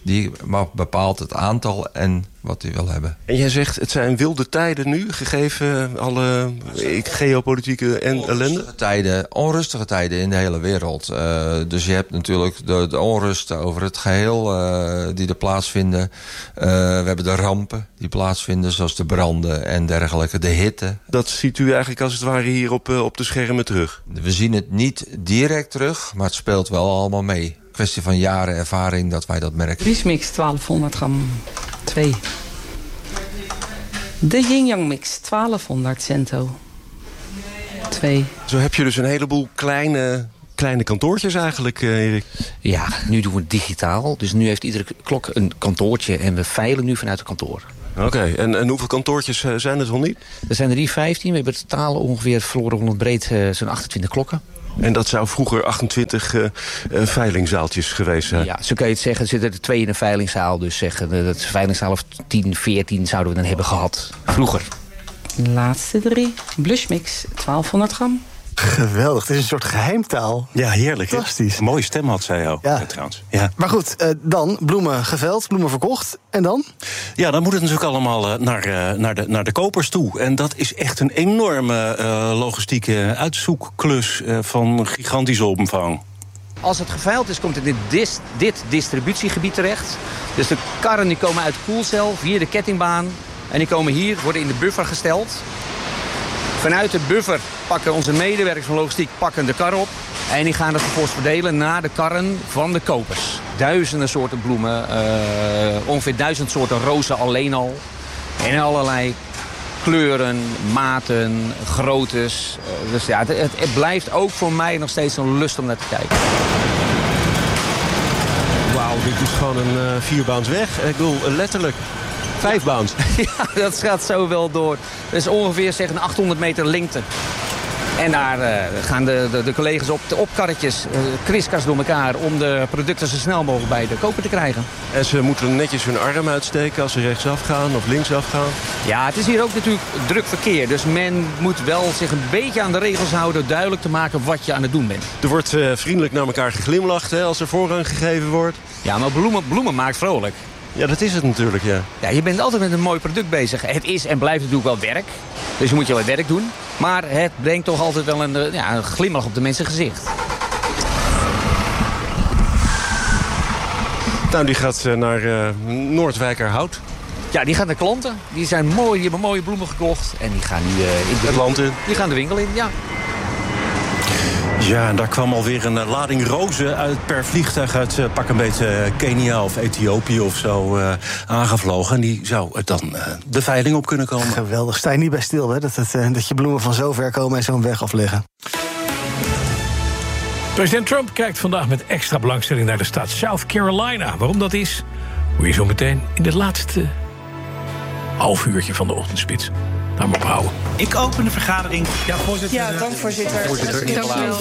Die bepaalt het aantal en wat hij wil hebben. En jij zegt, het zijn wilde tijden nu, gegeven alle geopolitieke en ellende? Onrustige tijden, onrustige tijden in de hele wereld. Uh, dus je hebt natuurlijk de, de onrusten over het geheel uh, die er plaatsvinden. Uh, we hebben de rampen die plaatsvinden, zoals de branden en dergelijke, de hitte. Dat ziet u eigenlijk als het ware hier op, uh, op de schermen terug? We zien het niet direct terug, maar het speelt wel allemaal mee. Kwestie van jaren ervaring dat wij dat merken. Riesmix twaalfhonderd gram, twee. De Yin Yang Mix twaalfhonderd cento, twee. Zo heb je dus een heleboel kleine, kleine kantoortjes eigenlijk, uh, Erik. Ja, nu doen we het digitaal. Dus nu heeft iedere klok een kantoortje en we veilen nu vanuit het kantoor. Oké, okay. en, en hoeveel kantoortjes uh, zijn het wel niet? Er zijn er hier vijftien. We hebben totaal ongeveer verloren honderd breed uh, zo'n achtentwintig klokken. En dat zou vroeger achtentwintig uh, uh, veilingzaaltjes geweest zijn? Ja, zo kan je het zeggen. Er zitten er twee in een veilingzaal. Dus zeggen, dat is veilingzaal of tien, veertien zouden we dan hebben gehad. Vroeger. De laatste drie. Blushmix, twaalfhonderd gram. Geweldig, het is een soort geheimtaal. Ja, heerlijk. Fantastisch. Een mooie stem had zij ook, ja. trouwens. Ja. Maar goed, uh, dan bloemen geveld, bloemen verkocht. En dan? Ja, dan moet het natuurlijk allemaal uh, naar, uh, naar, de, naar de kopers toe. En dat is echt een enorme uh, logistieke uitzoekklus uh, van gigantische omvang. Als het geveild is, komt het in dit, dit distributiegebied terecht. Dus de karren die komen uit de koelcel via de kettingbaan. En die komen hier, worden in de buffer gesteld. Vanuit de buffer pakken onze medewerkers van logistiek pakken de kar op. En die gaan dat vervolgens verdelen naar de karren van de kopers. Duizenden soorten bloemen. Uh, ongeveer duizend soorten rozen alleen al. En allerlei kleuren, maten, groottes. Uh, dus ja, het, het, het blijft ook voor mij nog steeds een lust om naar te kijken. Wauw, dit is gewoon een uh, vierbaans weg. Ik bedoel, uh, letterlijk. Vijfbaans. Ja, dat gaat zo wel door. Dat is ongeveer zeg, een achthonderd meter lengte. En daar uh, gaan de, de, de collega's op, op karretjes, uh, kriskast door elkaar, om de producten zo snel mogelijk bij de koper te krijgen. En ze moeten netjes hun arm uitsteken als ze rechtsaf gaan of linksaf gaan? Ja, het is hier ook natuurlijk druk verkeer. Dus men moet wel zich een beetje aan de regels houden, duidelijk te maken wat je aan het doen bent. Er wordt uh, vriendelijk naar elkaar geglimlacht hè, als er voorrang gegeven wordt. Ja, maar bloemen, bloemen maakt vrolijk. Ja, dat is het natuurlijk, ja. Ja, je bent altijd met een mooi product bezig. Het is en blijft natuurlijk wel werk. Dus je moet je wel werk doen. Maar het brengt toch altijd wel een, ja, een glimlach op de mensen gezicht. Nou, die gaat naar uh, Noordwijkerhout. Ja, die gaan naar klanten. Die zijn mooi, die hebben mooie bloemen gekocht. En die gaan nu uh, in de het land in. Die gaan de winkel in, ja. Ja, en daar kwam alweer een uh, lading rozen uit per vliegtuig uit uh, pak een beetje uh, Kenia of Ethiopië of zo uh, aangevlogen. En die zou uh, dan uh, de veiling op kunnen komen. Geweldig. Sta je niet bij stil, hè? Dat, het, uh, dat je bloemen van zo ver komen en zo'n weg afleggen. President Trump kijkt vandaag met extra belangstelling naar de staat South Carolina. Waarom dat is, hoor je zo meteen in het laatste half uurtje van de ochtendspits. Daar maar op houden. Ik open de vergadering. Ja, voorzitter. Ja, dank voorzitter. Voorzitter. Dank u wel.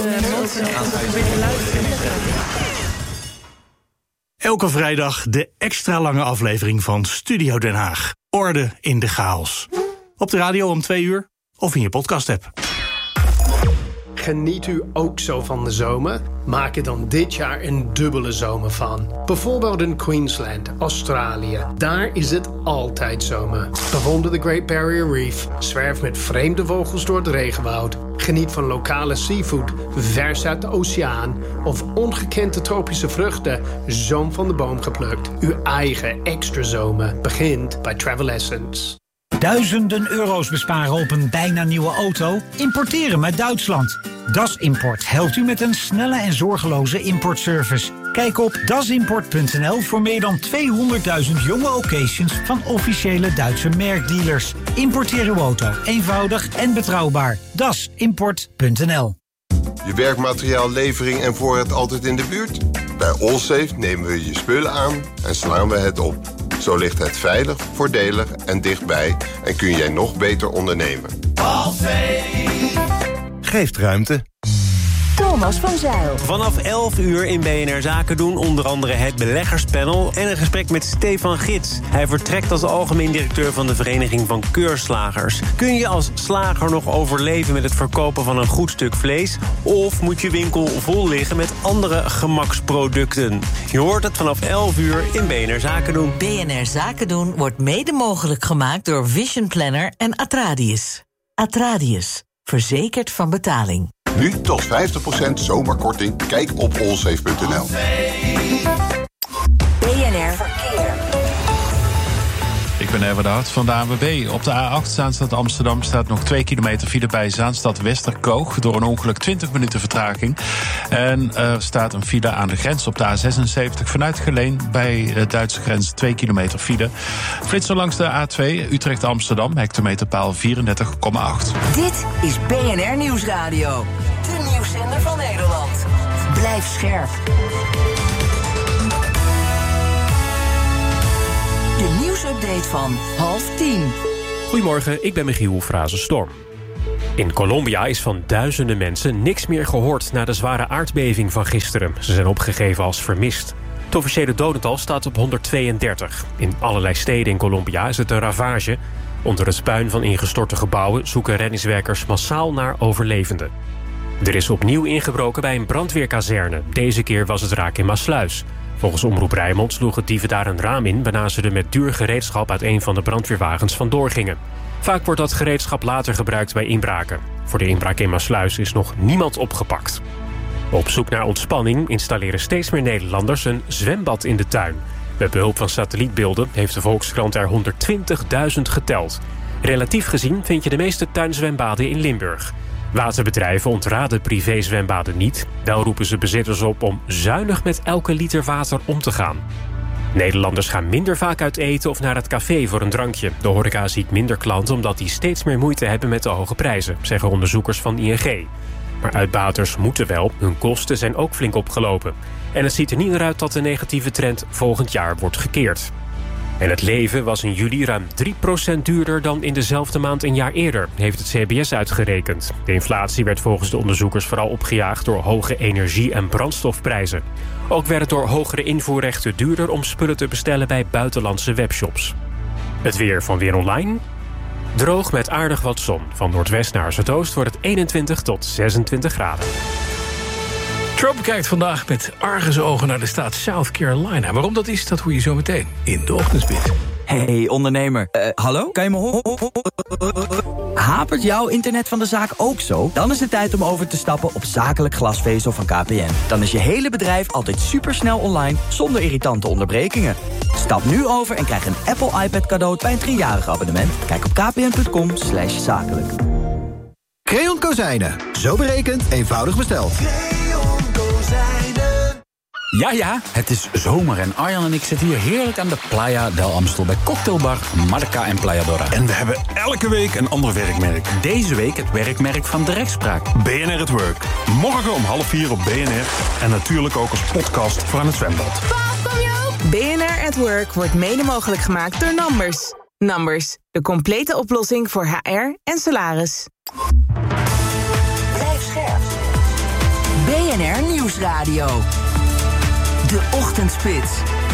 Elke vrijdag de extra lange aflevering van Studio Den Haag. Orde in de chaos. Op de radio om twee uur of in je podcast-app. Geniet u ook zo van de zomer? Maak er dan dit jaar een dubbele zomer van. Bijvoorbeeld in Queensland, Australië. Daar is het altijd zomer. Bewonder de Great Barrier Reef. Zwerf met vreemde vogels door het regenwoud. Geniet van lokale seafood, vers uit de oceaan. Of ongekende tropische vruchten, zoom van de boom geplukt. Uw eigen extra zomer begint bij Travel Essence. Duizenden euro's besparen op een bijna nieuwe auto? Importeren met Duitsland. Das Import helpt u met een snelle en zorgeloze importservice. Kijk op dasimport punt n l voor meer dan tweehonderdduizend jonge occasions van officiële Duitse merkdealers. Importeer uw auto eenvoudig en betrouwbaar. dasimport punt n l. Je werkmateriaal, levering en voorraad altijd in de buurt? Bij Allsafe nemen we je spullen aan en slaan we het op. Zo ligt het veilig, voordelig en dichtbij en kun jij nog beter ondernemen. Allsafe geeft ruimte. Top Thomas van Zijl. Vanaf elf uur in B N R Zaken doen onder andere het beleggerspanel en een gesprek met Stefan Gids. Hij vertrekt als algemeen directeur van de Vereniging van Keurslagers. Kun je als slager nog overleven met het verkopen van een goed stuk vlees? Of moet je winkel vol liggen met andere gemaksproducten? Je hoort het vanaf elf uur in B N R Zaken doen. B N R Zaken doen wordt mede mogelijk gemaakt door Vision Planner en Atradius. Atradius, verzekerd van betaling. Nu tot vijftig procent zomerkorting. Kijk op allsafe punt n l. B N R Verkeer. Ik ben Erwin de Hart van de A N W B. Op de A acht Zaanstad Amsterdam staat nog twee kilometer file bij Zaanstad Westerkoog. Door een ongeluk twintig minuten vertraging. En er staat een file aan de grens op de A zesenzeventig vanuit Geleen. Bij de Duitse grens twee kilometer file. Flitser langs de A twee Utrecht Amsterdam. Hectometerpaal vierendertig komma acht. Dit is B N R Nieuwsradio. De nieuwszender van Nederland. Blijf scherp. De nieuwsupdate van half tien. Goedemorgen, ik ben Michiel Frazen-Storm. In Colombia is van duizenden mensen niks meer gehoord na de zware aardbeving van gisteren. Ze zijn opgegeven als vermist. Het officiële dodental staat op honderdtweeëndertig. In allerlei steden in Colombia is het een ravage. Onder het puin van ingestorte gebouwen zoeken reddingswerkers massaal naar overlevenden. Er is opnieuw ingebroken bij een brandweerkazerne. Deze keer was het raak in Maasluis. Volgens Omroep Rijnmond sloegen dieven daar een raam in, waarna ze er met duur gereedschap uit een van de brandweerwagens vandoor gingen. Vaak wordt dat gereedschap later gebruikt bij inbraken. Voor de inbraak in Maasluis is nog niemand opgepakt. Op zoek naar ontspanning installeren steeds meer Nederlanders een zwembad in de tuin. Met behulp van satellietbeelden heeft de Volkskrant er honderdtwintigduizend geteld. Relatief gezien vind je de meeste tuinzwembaden in Limburg. Waterbedrijven ontraden privézwembaden niet. Wel roepen ze bezitters op om zuinig met elke liter water om te gaan. Nederlanders gaan minder vaak uit eten of naar het café voor een drankje. De horeca ziet minder klanten omdat die steeds meer moeite hebben met de hoge prijzen, zeggen onderzoekers van I N G. Maar uitbaters moeten wel, hun kosten zijn ook flink opgelopen. En het ziet er niet naar uit dat de negatieve trend volgend jaar wordt gekeerd. En het leven was in juli ruim drie procent duurder dan in dezelfde maand een jaar eerder, heeft het C B S uitgerekend. De inflatie werd volgens de onderzoekers vooral opgejaagd door hoge energie- en brandstofprijzen. Ook werd het door hogere invoerrechten duurder om spullen te bestellen bij buitenlandse webshops. Het weer van Weer Online. Droog met aardig wat zon. Van noordwest naar zuidoost wordt het eenentwintig tot zesentwintig graden. Trump kijkt vandaag met argusogen naar de staat South Carolina. Waarom dat is, dat hoor je zo meteen in de Ochtendspits. Hey ondernemer, uh, hallo? Kan je me horen? Hapert jouw internet van de zaak ook zo? Dan is het tijd om over te stappen op zakelijk glasvezel van K P N. Dan is je hele bedrijf altijd supersnel online, zonder irritante onderbrekingen. Stap nu over en krijg een Apple iPad cadeau bij een driejarig abonnement. Kijk op kpn.com slash zakelijk. Creon Kozijnen. Zo berekend, eenvoudig besteld. Ja, ja, het is zomer en Arjan en ik zitten hier heerlijk aan de Playa del Amstel bij cocktailbar Marca en Playa Dora. En we hebben elke week een ander werkmerk. Deze week het werkmerk van de rechtspraak. B N R at Work. Morgen om half vier op B N R. En natuurlijk ook als podcast voor aan het zwembad. B N R at Work wordt mede mogelijk gemaakt door Numbers. Numbers, de complete oplossing voor H R en salaris. Blijf scherp. B N R Nieuwsradio. De Ochtendspits.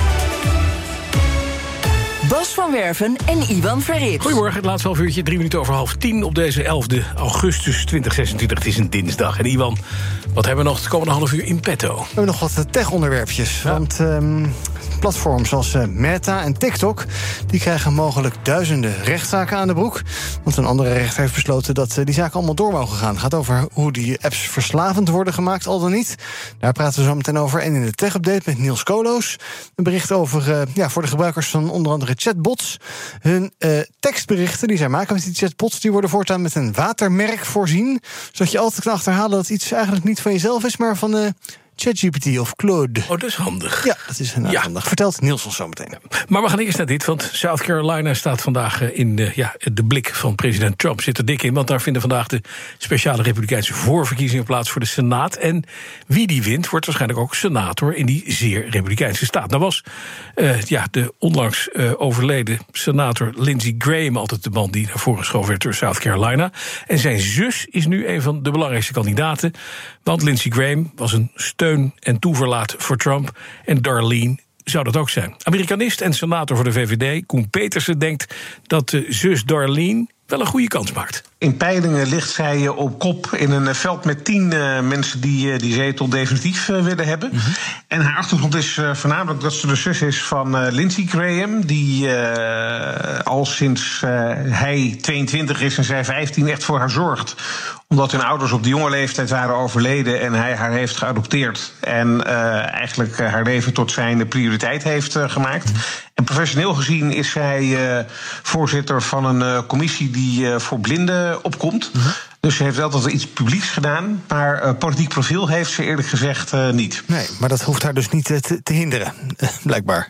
Bas van Werven en Iwan Verrips. Goedemorgen, het laatste half uurtje, drie minuten over half tien... op deze elfde augustus tweeduizend zesentwintig. Het is een dinsdag. En Iwan, wat hebben we nog het komende half uur in petto? We hebben nog wat tech-onderwerpjes. Ja. Want um, platforms zoals uh, Meta en TikTok... die krijgen mogelijk duizenden rechtszaken aan de broek. Want een andere rechter heeft besloten dat uh, die zaken allemaal door mogen gaan. Het gaat over hoe die apps verslavend worden gemaakt, al dan niet. Daar praten we zo meteen over. En in de tech-update met Niels Koloos... een bericht over uh, ja, voor de gebruikers van onder andere chatbots. Hun uh, tekstberichten die zij maken met die chatbots... die worden voortaan met een watermerk voorzien. Zodat je altijd kan achterhalen dat iets eigenlijk niet van jezelf is... maar van uh, ChatGPT of Claude. Oh, dat is handig. Ja, dat is ja. handig. Vertelt Niels ons zo meteen. Maar we gaan eerst naar dit, want South Carolina staat vandaag in de, ja, de blik van president Trump. Zit er dik in, want daar vinden vandaag de speciale republikeinse voorverkiezingen plaats voor de Senaat. En wie die wint, wordt waarschijnlijk ook senator in die zeer republikeinse staat. Nou was uh, ja, de onlangs uh, overleden senator Lindsey Graham altijd de man die naar voren geschoven werd door South Carolina. En zijn zus is nu een van de belangrijkste kandidaten. Want Lindsey Graham was een steun en toeverlaat voor Trump. En Darlene zou dat ook zijn. Amerikanist en senator voor de V V D, Koen Petersen, denkt dat de zus Darlene wel een goede kans maakt. In peilingen ligt zij op kop in een veld met tien uh, mensen die uh, die zetel definitief uh, willen hebben. Mm-hmm. En haar achtergrond is uh, voornamelijk dat ze de zus is van uh, Lindsey Graham, die uh, al sinds uh, hij tweeëntwintig is en zij vijftien echt voor haar zorgt. Omdat hun ouders op de jonge leeftijd waren overleden en hij haar heeft geadopteerd. En uh, eigenlijk uh, haar leven tot zijn prioriteit heeft uh, gemaakt. Mm-hmm. En professioneel gezien is zij uh, voorzitter van een uh, commissie die uh, voor blinden opkomt. Mm-hmm. Dus ze heeft altijd iets publieks gedaan, maar uh, politiek profiel heeft ze eerlijk gezegd uh, niet. Nee, maar dat hoeft haar dus niet te, te hinderen, blijkbaar.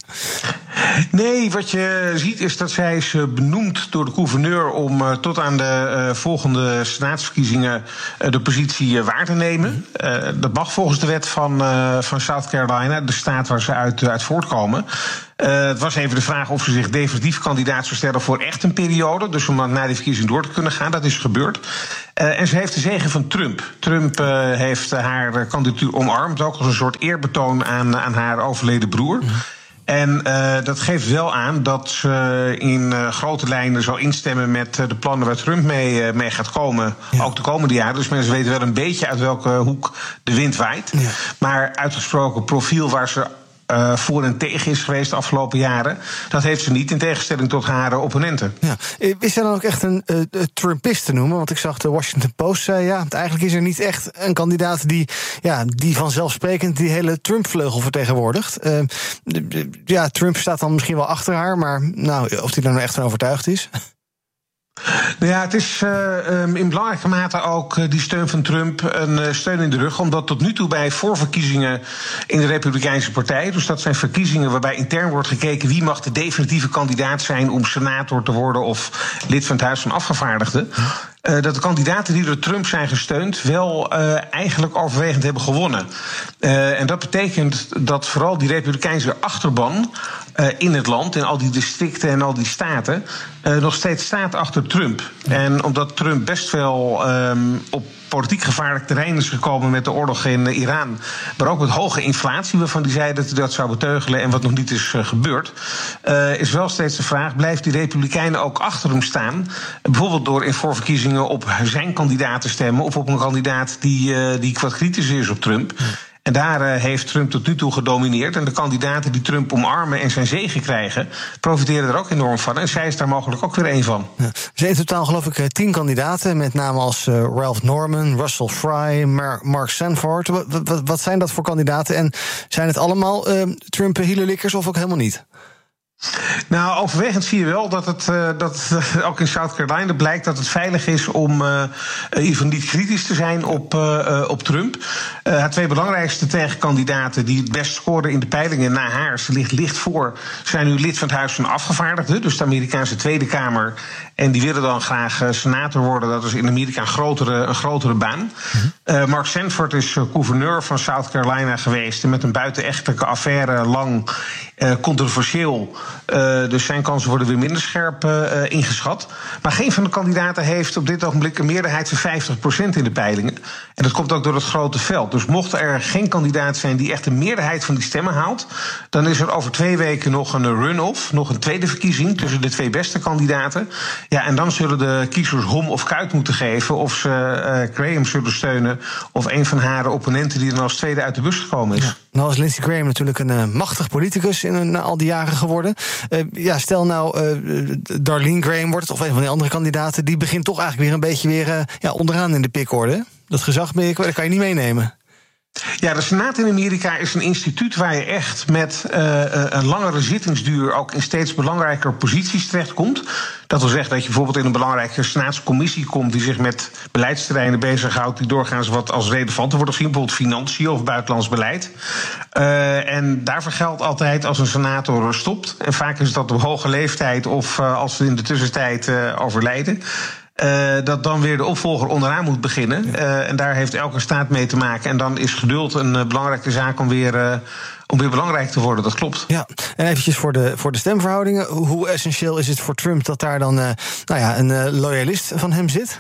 Nee, wat je ziet is dat zij is benoemd door de gouverneur om uh, tot aan de uh, volgende senaatsverkiezingen uh, de positie uh, waar te nemen. Uh, dat mag volgens de wet van, uh, van South Carolina, de staat waar ze uit, uit voortkomen. Uh, het was even de vraag of ze zich definitief kandidaat zou stellen voor echt een periode. Dus om dan na die verkiezing door te kunnen gaan. Dat is gebeurd. Uh, en ze heeft de zegen van Trump. Trump uh, heeft uh, haar kandidatuur omarmd. Ook als een soort eerbetoon aan, aan haar overleden broer. Mm. En uh, dat geeft wel aan dat ze in uh, grote lijnen zal instemmen met uh, de plannen waar Trump mee, uh, mee gaat komen. Ja. Ook de komende jaren. Dus mensen weten wel een beetje uit welke hoek de wind waait. Ja. Maar uitgesproken profiel waar ze Uh, voor en tegen is geweest de afgelopen jaren. Dat heeft ze niet, in tegenstelling tot haar uh, opponenten. Ja. Is zij dan ook echt een uh, Trumpist te noemen? Want ik zag de Washington Post zei, ja, eigenlijk is er niet echt een kandidaat die, ja, die vanzelfsprekend die hele Trump-vleugel vertegenwoordigt. Uh, ja, Trump staat dan misschien wel achter haar, maar nou, of hij daar nou echt van overtuigd is. Nou ja, het is uh, in belangrijke mate ook uh, die steun van Trump een uh, steun in de rug. Omdat tot nu toe bij voorverkiezingen in de Republikeinse Partij, dus dat zijn verkiezingen waarbij intern wordt gekeken wie mag de definitieve kandidaat zijn om senator te worden of lid van het Huis van Afgevaardigden. Uh, dat de kandidaten die door Trump zijn gesteund wel uh, eigenlijk overwegend hebben gewonnen. Uh, en dat betekent dat vooral die Republikeinse achterban uh, in het land, in al die districten en al die staten, uh, nog steeds staat achter Trump. En omdat Trump best wel um, op politiek gevaarlijk terrein is gekomen met de oorlog in Iran, maar ook met hoge inflatie, waarvan hij zei dat hij dat zou beteugelen en wat nog niet is uh, gebeurd, uh, is wel steeds de vraag, blijft die Republikeinen ook achter hem staan? Bijvoorbeeld door in voorverkiezingen op zijn kandidaat te stemmen of op een kandidaat die, uh, die wat kritisch is op Trump. En daar uh, heeft Trump tot nu toe gedomineerd. En de kandidaten die Trump omarmen en zijn zege krijgen, profiteren er ook enorm van. En zij is daar mogelijk ook weer één van. Ja. Er zijn in totaal geloof ik tien kandidaten, met name als uh, Ralph Norman, Russell Fry, Mar- Mark Sanford. Wat, wat, wat zijn dat voor kandidaten? En zijn het allemaal uh, Trump-hielerlikkers of ook helemaal niet? Nou, overwegend zie je wel dat het, uh, dat het ook in South Carolina blijkt dat het veilig is om uh, in ieder geval niet kritisch te zijn op, uh, op Trump. Uh, haar twee belangrijkste tegenkandidaten die het best scoren in de peilingen na haar, ze ligt licht voor, zijn nu lid van het Huis van Afgevaardigden, dus de Amerikaanse Tweede Kamer. En die willen dan graag uh, senator worden. Dat is in Amerika een grotere, een grotere baan. Uh, Mark Sanford is uh, gouverneur van South Carolina geweest. En met een buitenechtelijke affaire lang uh, controversieel. Uh, dus zijn kansen worden weer minder scherp uh, ingeschat. Maar geen van de kandidaten heeft op dit ogenblik een meerderheid van vijftig procent in de peilingen. En dat komt ook door het grote veld. Dus mocht er geen kandidaat zijn die echt een meerderheid van die stemmen haalt, dan is er over twee weken nog een run-off, nog een tweede verkiezing tussen de twee beste kandidaten. Ja, en dan zullen de kiezers hom of kuit moeten geven of ze uh, Graham zullen steunen of een van haar opponenten die dan als tweede uit de bus gekomen is. Ja. Nou is Lindsey Graham natuurlijk een uh, machtig politicus in een, al die jaren geworden. Uh, ja, stel nou, uh, Darlene Graham wordt het, of een van die andere kandidaten, die begint toch eigenlijk weer een beetje weer uh, ja, onderaan in de pikorde. Dat gezag, dat kan je niet meenemen. Ja, de Senaat in Amerika is een instituut waar je echt met uh, een langere zittingsduur ook in steeds belangrijker posities terechtkomt. Dat wil zeggen dat je bijvoorbeeld in een belangrijke senaatscommissie komt die zich met beleidsterreinen bezighoudt die doorgaans wat als relevanter wordt gezien, bijvoorbeeld financiën of buitenlands beleid. Uh, en daarvoor geldt altijd als een senator stopt. En vaak is dat op hoge leeftijd of uh, als ze in de tussentijd uh, overlijden. Uh, dat dan weer de opvolger onderaan moet beginnen. Uh, en daar heeft elke staat mee te maken. En dan is geduld een uh, belangrijke zaak om weer, uh, om weer belangrijk te worden. Dat klopt. Ja, en eventjes voor de, voor de stemverhoudingen. Hoe essentieel is het voor Trump dat daar dan uh, nou ja, een uh, loyalist van hem zit?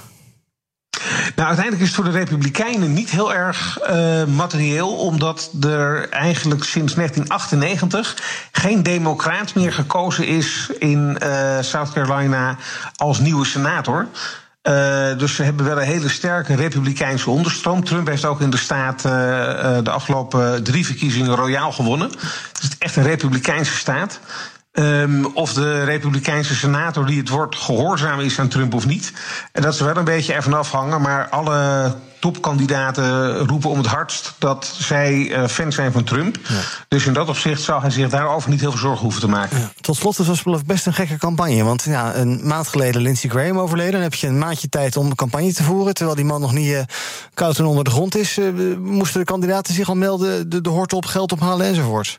Nou, uiteindelijk is het voor de Republikeinen niet heel erg uh, materieel, omdat er eigenlijk sinds negentien achtennegentig geen democraat meer gekozen is in uh, South Carolina als nieuwe senator. Uh, dus ze hebben wel een hele sterke republikeinse onderstroom. Trump heeft ook in de staat uh, uh, de afgelopen drie verkiezingen royaal gewonnen. Het is echt een republikeinse staat. Um, of de republikeinse senator die het wordt gehoorzaam is aan Trump of niet. En dat is wel een beetje ervan afhangen. Maar alle topkandidaten roepen om het hardst dat zij uh, fan zijn van Trump. Ja. Dus in dat opzicht zou hij zich daarover niet heel veel zorgen hoeven te maken. Ja, tot slot, het was best een gekke campagne. Want ja, een maand geleden Lindsey Graham overleden. Dan heb je een maandje tijd om een campagne te voeren. Terwijl die man nog niet uh, koud en onder de grond is. Uh, moesten de kandidaten zich al melden, de, de hort op, geld ophalen enzovoort.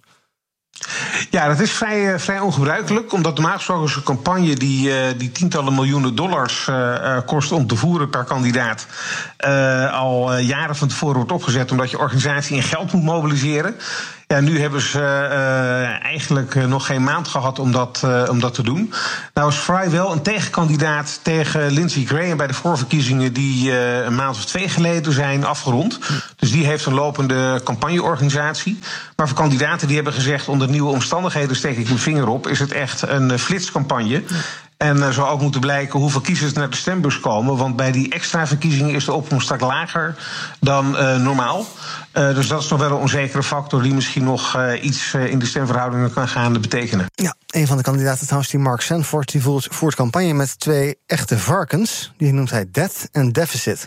Ja, dat is vrij, uh, vrij ongebruikelijk, omdat normaal gesproken is een campagne die, uh, die tientallen miljoenen dollars uh, uh, kost om te voeren per kandidaat, uh, al uh, jaren van tevoren wordt opgezet, omdat je organisatie in geld moet mobiliseren. Ja, nu hebben ze uh, eigenlijk uh, nog geen maand gehad om dat, uh, om dat te doen. Nou is Fry wel een tegenkandidaat tegen Lindsey Graham bij de voorverkiezingen die uh, een maand of twee geleden zijn afgerond. Dus die heeft een lopende campagneorganisatie. Maar voor kandidaten die hebben gezegd onder nieuwe omstandigheden steek ik mijn vinger op, is het echt een uh, flitscampagne. En er zal ook moeten blijken hoeveel kiezers naar de stembus komen. Want bij die extra verkiezingen is de opkomst straks lager dan uh, normaal. Uh, dus dat is nog wel een onzekere factor die misschien nog uh, iets uh, in de stemverhoudingen kan gaan betekenen. Ja, een van de kandidaten trouwens, die Mark Sanford, die voert, voert campagne met twee echte varkens. Die noemt hij debt en deficit.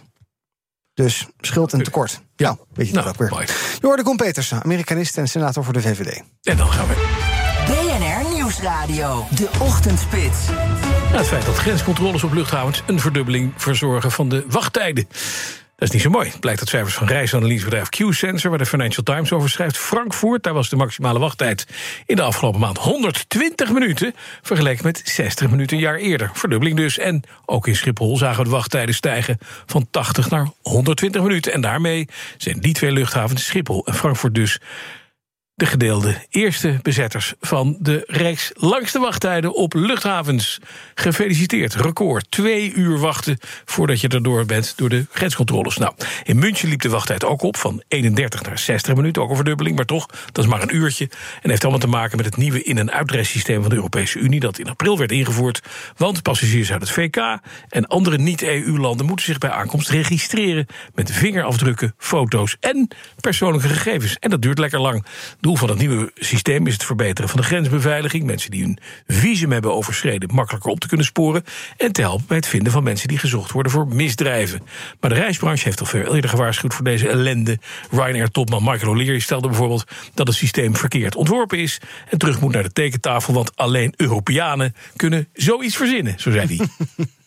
Dus schuld en tekort. Ja, nou, weet je dat nou, ook weer. Je hoorde Kom Petersen, Amerikanist en senator voor de V V D. En dan gaan we. B N R Nieuwsradio, de ochtendspits. Ja, het feit dat grenscontroles op luchthavens een verdubbeling verzorgen van de wachttijden. Dat is niet zo mooi. Het blijkt uit cijfers van reisanalysebedrijf Q-Sensor, waar de Financial Times over schrijft. Frankfurt, daar was de maximale wachttijd in de afgelopen maand honderdtwintig minuten... vergeleken met zestig minuten een jaar eerder. Verdubbeling dus. En ook in Schiphol zagen we de wachttijden stijgen van tachtig naar honderdtwintig minuten. En daarmee zijn die twee luchthavens, Schiphol en Frankfurt dus, de gedeelde eerste bezetters van de reeks langste wachttijden op luchthavens. Gefeliciteerd, record. Twee uur wachten voordat je erdoor bent door de grenscontroles. Nou, in München liep de wachttijd ook op van eenendertig naar zestig minuten. Ook een verdubbeling, maar toch, dat is maar een uurtje. En heeft allemaal te maken met het nieuwe in- en uitreissysteem van de Europese Unie, dat in april werd ingevoerd. Want passagiers uit het V K en andere niet-E U-landen moeten zich bij aankomst registreren met vingerafdrukken, foto's en persoonlijke gegevens. En dat duurt lekker lang. Doel van het nieuwe systeem is het verbeteren van de grensbeveiliging, mensen die hun visum hebben overschreden makkelijker op te kunnen sporen en te helpen bij het vinden van mensen die gezocht worden voor misdrijven. Maar de reisbranche heeft al veel eerder gewaarschuwd voor deze ellende. Ryanair-topman Michael O'Leary stelde bijvoorbeeld dat het systeem verkeerd ontworpen is en terug moet naar de tekentafel, want alleen Europeanen kunnen zoiets verzinnen, zo zei hij.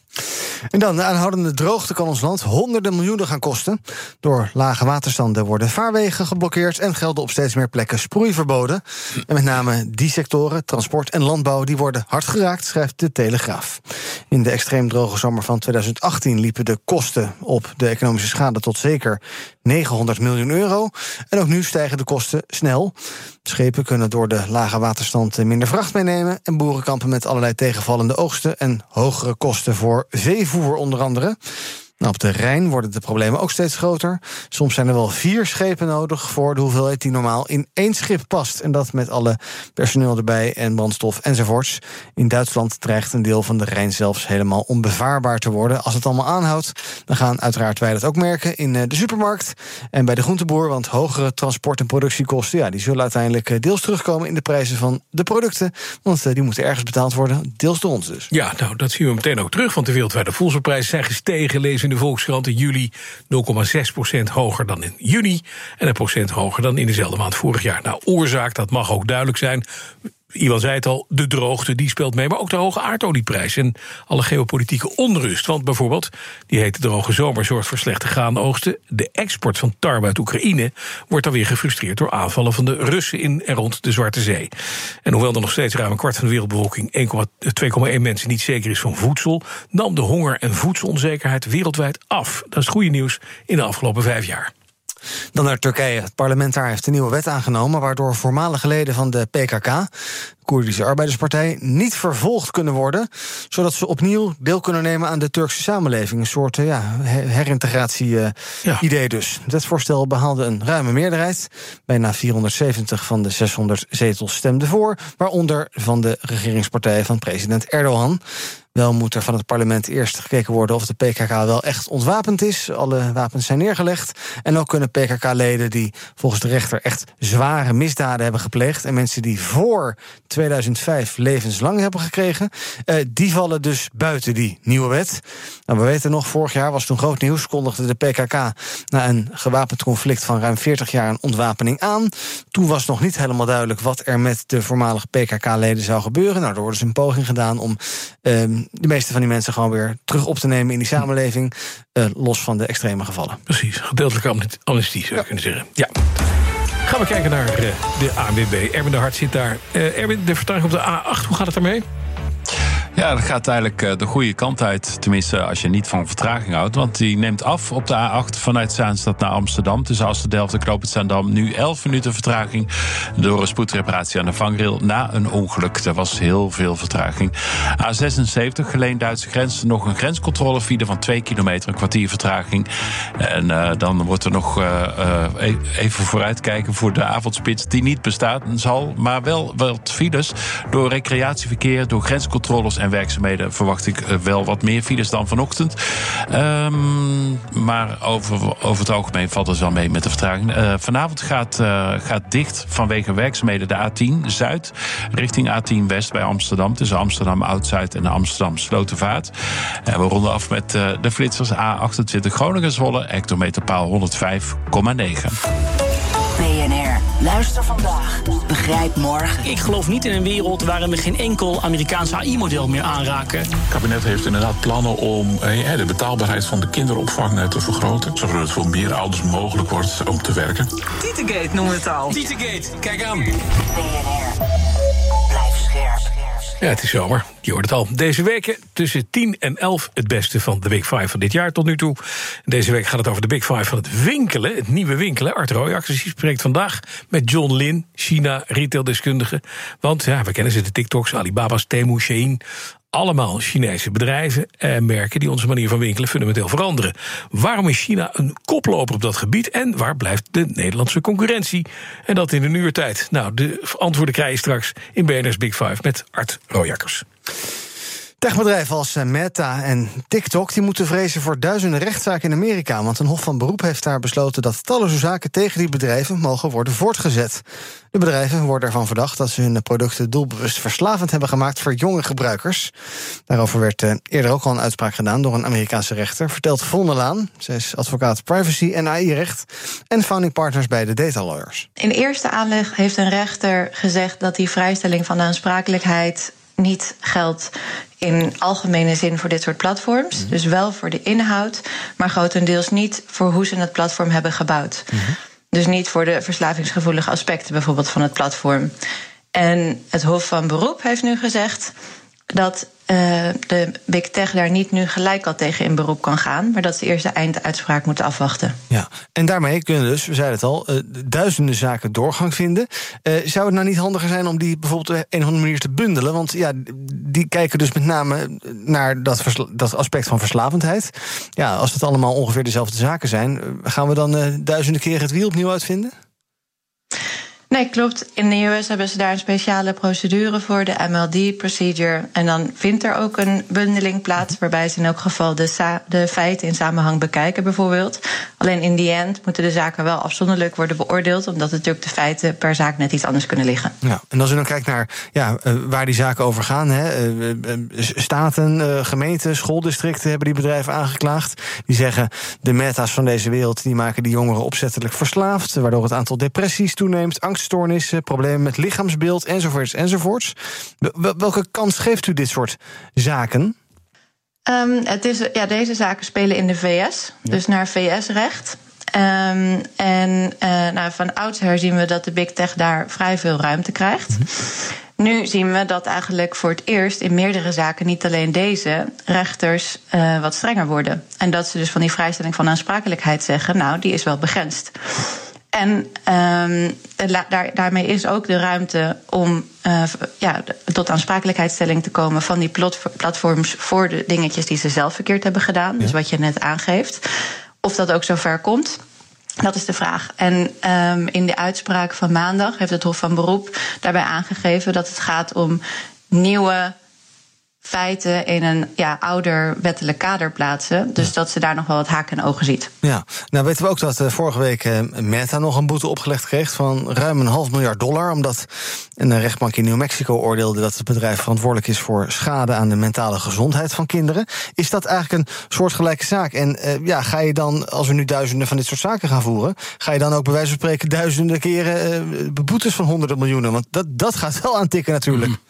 En dan, de aanhoudende droogte kan ons land honderden miljoenen gaan kosten. Door lage waterstanden worden vaarwegen geblokkeerd en gelden op steeds meer plekken sproeiverboden. En met name die sectoren, transport en landbouw, die worden hard geraakt, schrijft de Telegraaf. In de extreem droge zomer van tweeduizend achttien liepen de kosten op de economische schade tot zeker negenhonderd miljoen euro. En ook nu stijgen de kosten snel. Schepen kunnen door de lage waterstand minder vracht meenemen en boeren kampen met allerlei tegenvallende oogsten en hogere kosten voor veevoer onder andere. Nou, op de Rijn worden de problemen ook steeds groter. Soms zijn er wel vier schepen nodig voor de hoeveelheid die normaal in één schip past. En dat met alle personeel erbij en brandstof enzovoorts. In Duitsland dreigt een deel van de Rijn zelfs helemaal onbevaarbaar te worden. Als het allemaal aanhoudt, dan gaan uiteraard wij dat ook merken in de supermarkt en bij de groenteboer. Want hogere transport- en productiekosten, ja, die zullen uiteindelijk deels terugkomen in de prijzen van de producten. Want die moeten ergens betaald worden, deels door ons dus. Ja, nou, dat zien we meteen ook terug. Want de wereldwijde voedselprijzen zijn gestegen, lezen in de Volkskrant. In juli nul komma zes procent hoger dan in juni. En een procent hoger dan in dezelfde maand vorig jaar. Nou, oorzaak, dat mag ook duidelijk zijn. Iwan zei het al, de droogte die speelt mee, maar ook de hoge aardaolieprijs en alle geopolitieke onrust. Want bijvoorbeeld, die hete droge zomer zorgt voor slechte graanoogsten. De export van tarwe uit Oekraïne wordt dan weer gefrustreerd door aanvallen van de Russen in en rond de Zwarte Zee. En hoewel er nog steeds ruim een kwart van de wereldbevolking, twee komma één mensen, niet zeker is van voedsel, nam de honger- en voedselonzekerheid wereldwijd af. Dat is het goede nieuws in de afgelopen vijf jaar. Dan naar Turkije. Het parlement daar heeft een nieuwe wet aangenomen, waardoor voormalige leden van de P K K, de Koerdische Arbeiderspartij, niet vervolgd kunnen worden, zodat ze opnieuw deel kunnen nemen aan de Turkse samenleving. Een soort ja, herintegratie-idee ja. dus. Het wetsvoorstel behaalde een ruime meerderheid. Bijna vierhonderdzeventig van de zeshonderd zetels stemden voor, waaronder van de regeringspartij van president Erdogan. Wel moet er van het parlement eerst gekeken worden of de P K K wel echt ontwapend is. Alle wapens zijn neergelegd. En ook kunnen P K K-leden die volgens de rechter echt zware misdaden hebben gepleegd, en mensen die voor tweeduizend vijf levenslang hebben gekregen, uh, die vallen dus buiten die nieuwe wet. Nou, we weten nog, vorig jaar was toen groot nieuws, kondigde de P K K na een gewapend conflict van ruim veertig jaar een ontwapening aan. Toen was nog niet helemaal duidelijk wat er met de voormalige P K K-leden zou gebeuren. Nou, er wordt dus een poging gedaan om Uh, de meeste van die mensen gewoon weer terug op te nemen in die samenleving, uh, los van de extreme gevallen. Precies, gedeeltelijke amnestie zou je ja. kunnen zeggen. Ja. Gaan we kijken naar uh, de A N W B. Erwin de Hart zit daar. Uh, Erwin, de vertraging op de A acht, hoe gaat het ermee? Ja, dat gaat eigenlijk de goede kant uit. Tenminste, als je niet van vertraging houdt. Want die neemt af op de A acht vanuit Zaanstad naar Amsterdam. Tussen Aalsten-Delft en Knoop het Zaandam. Nu elf minuten vertraging door een spoedreparatie aan de vangrail na een ongeluk. Er was heel veel vertraging. A zesenzeventig, Geleen-Duitse grens. Nog een grenscontrolefile van twee kilometer. Een kwartier vertraging. En uh, dan wordt er nog uh, uh, even vooruitkijken voor de avondspits. Die niet bestaat zal, maar wel wat files. Door recreatieverkeer, door grenscontroles en werkzaamheden verwacht ik wel wat meer files dan vanochtend. Um, maar over, over het algemeen valt het wel mee met de vertraging. Uh, vanavond gaat, uh, gaat dicht vanwege werkzaamheden de A tien Zuid richting A tien West bij Amsterdam. Tussen Amsterdam Oud-Zuid en Amsterdam Slotervaart. En we ronden af met uh, de flitsers A achtentwintig Groningen-Zwolle, hectometerpaal honderdvijf komma negen. B N R. Luister vandaag. Begrijp morgen. Ik geloof niet in een wereld waarin we geen enkel Amerikaans A I-model meer aanraken. Het kabinet heeft inderdaad plannen om eh, de betaalbaarheid van de kinderopvang te vergroten. Zodat het voor meer ouders mogelijk wordt om te werken. Tietegate noemen we het al. Tietegate, kijk aan. B N R. Blijf scherp. Ja, het is zomer. Je hoort het al. Deze weken tussen tien en elf het beste van de Big Five van dit jaar tot nu toe. Deze week gaat het over de Big Five van het winkelen, het nieuwe winkelen. Art Royax spreekt vandaag met John Lin, China retaildeskundige. Want ja, we kennen ze, de TikToks, Alibaba's, Temu, Shein. Allemaal Chinese bedrijven en merken die onze manier van winkelen fundamenteel veranderen. Waarom is China een koploper op dat gebied en waar blijft de Nederlandse concurrentie? En dat in een uur tijd. Nou, de antwoorden krijg je straks in B N R's Big Five met Art Royakkers. Techbedrijven als Meta en TikTok die moeten vrezen voor duizenden rechtszaken in Amerika. Want een hof van beroep heeft daar besloten dat talloze zaken tegen die bedrijven mogen worden voortgezet. De bedrijven worden ervan verdacht dat ze hun producten doelbewust verslavend hebben gemaakt voor jonge gebruikers. Daarover werd eerder ook al een uitspraak gedaan door een Amerikaanse rechter, vertelt Vonne Laan. Zij is advocaat privacy en A I-recht en founding partners bij de Data Lawyers. In eerste aanleg heeft een rechter gezegd dat die vrijstelling van de aansprakelijkheid niet geldt in algemene zin voor dit soort platforms. Mm-hmm. Dus wel voor de inhoud, maar grotendeels niet voor hoe ze het platform hebben gebouwd. Mm-hmm. Dus niet voor de verslavingsgevoelige aspecten bijvoorbeeld van het platform. En het Hof van Beroep heeft nu gezegd dat uh, de Big Tech daar niet nu gelijk al tegen in beroep kan gaan, maar dat ze eerst de einduitspraak moeten afwachten. Ja, en daarmee kunnen dus, we zeiden het al, uh, duizenden zaken doorgang vinden. Uh, zou het nou niet handiger zijn om die bijvoorbeeld op een of andere manier te bundelen? Want ja, die kijken dus met name naar dat, versla- dat aspect van verslavendheid. Ja, als het allemaal ongeveer dezelfde zaken zijn, gaan we dan uh, duizenden keren het wiel opnieuw uitvinden? Nee, klopt. In de U S hebben ze daar een speciale procedure voor, de M L D-procedure. En dan vindt er ook een bundeling plaats, waarbij ze in elk geval de, sa- de feiten in samenhang bekijken bijvoorbeeld. Alleen in die end moeten de zaken wel afzonderlijk worden beoordeeld, omdat natuurlijk de feiten per zaak net iets anders kunnen liggen. Ja, en als u dan kijkt naar ja, uh, waar die zaken over gaan, hè, uh, uh, staten, uh, gemeenten, schooldistricten hebben die bedrijven aangeklaagd. Die zeggen de meta's van deze wereld die maken die jongeren opzettelijk verslaafd, waardoor het aantal depressies toeneemt, angststoornissen, problemen met lichaamsbeeld enzovoorts enzovoorts. Welke kans geeft u dit soort zaken? Um, het is, ja, deze zaken spelen in de V S, ja. Dus naar V S-recht. Um, en uh, nou, van oudsher zien we dat de big tech daar vrij veel ruimte krijgt. Mm-hmm. Nu zien we dat eigenlijk voor het eerst in meerdere zaken, niet alleen deze, rechters uh, wat strenger worden. En dat ze dus van die vrijstelling van aansprakelijkheid zeggen, nou, die is wel begrensd. En um, daar, daarmee is ook de ruimte om uh, ja, tot aansprakelijkheidsstelling te komen van die platforms voor de dingetjes die ze zelf verkeerd hebben gedaan. Ja. Dus wat je net aangeeft. Of dat ook zover komt, dat is de vraag. En um, in de uitspraak van maandag heeft het Hof van Beroep daarbij aangegeven dat het gaat om nieuwe feiten in een ja, ouder wettelijk kader plaatsen. Dus ja. dat ze daar nog wel wat haken en ogen ziet. Ja, nou weten we ook dat uh, vorige week uh, Meta nog een boete opgelegd kreeg van ruim een half miljard dollar, omdat een rechtbank in New Mexico oordeelde dat het bedrijf verantwoordelijk is voor schade aan de mentale gezondheid van kinderen. Is dat eigenlijk een soortgelijke zaak? En uh, ja, ga je dan, als we nu duizenden van dit soort zaken gaan voeren, ga je dan ook bij wijze van spreken duizenden keren uh, boetes van honderden miljoenen? Want dat, dat gaat wel aantikken natuurlijk. Mm.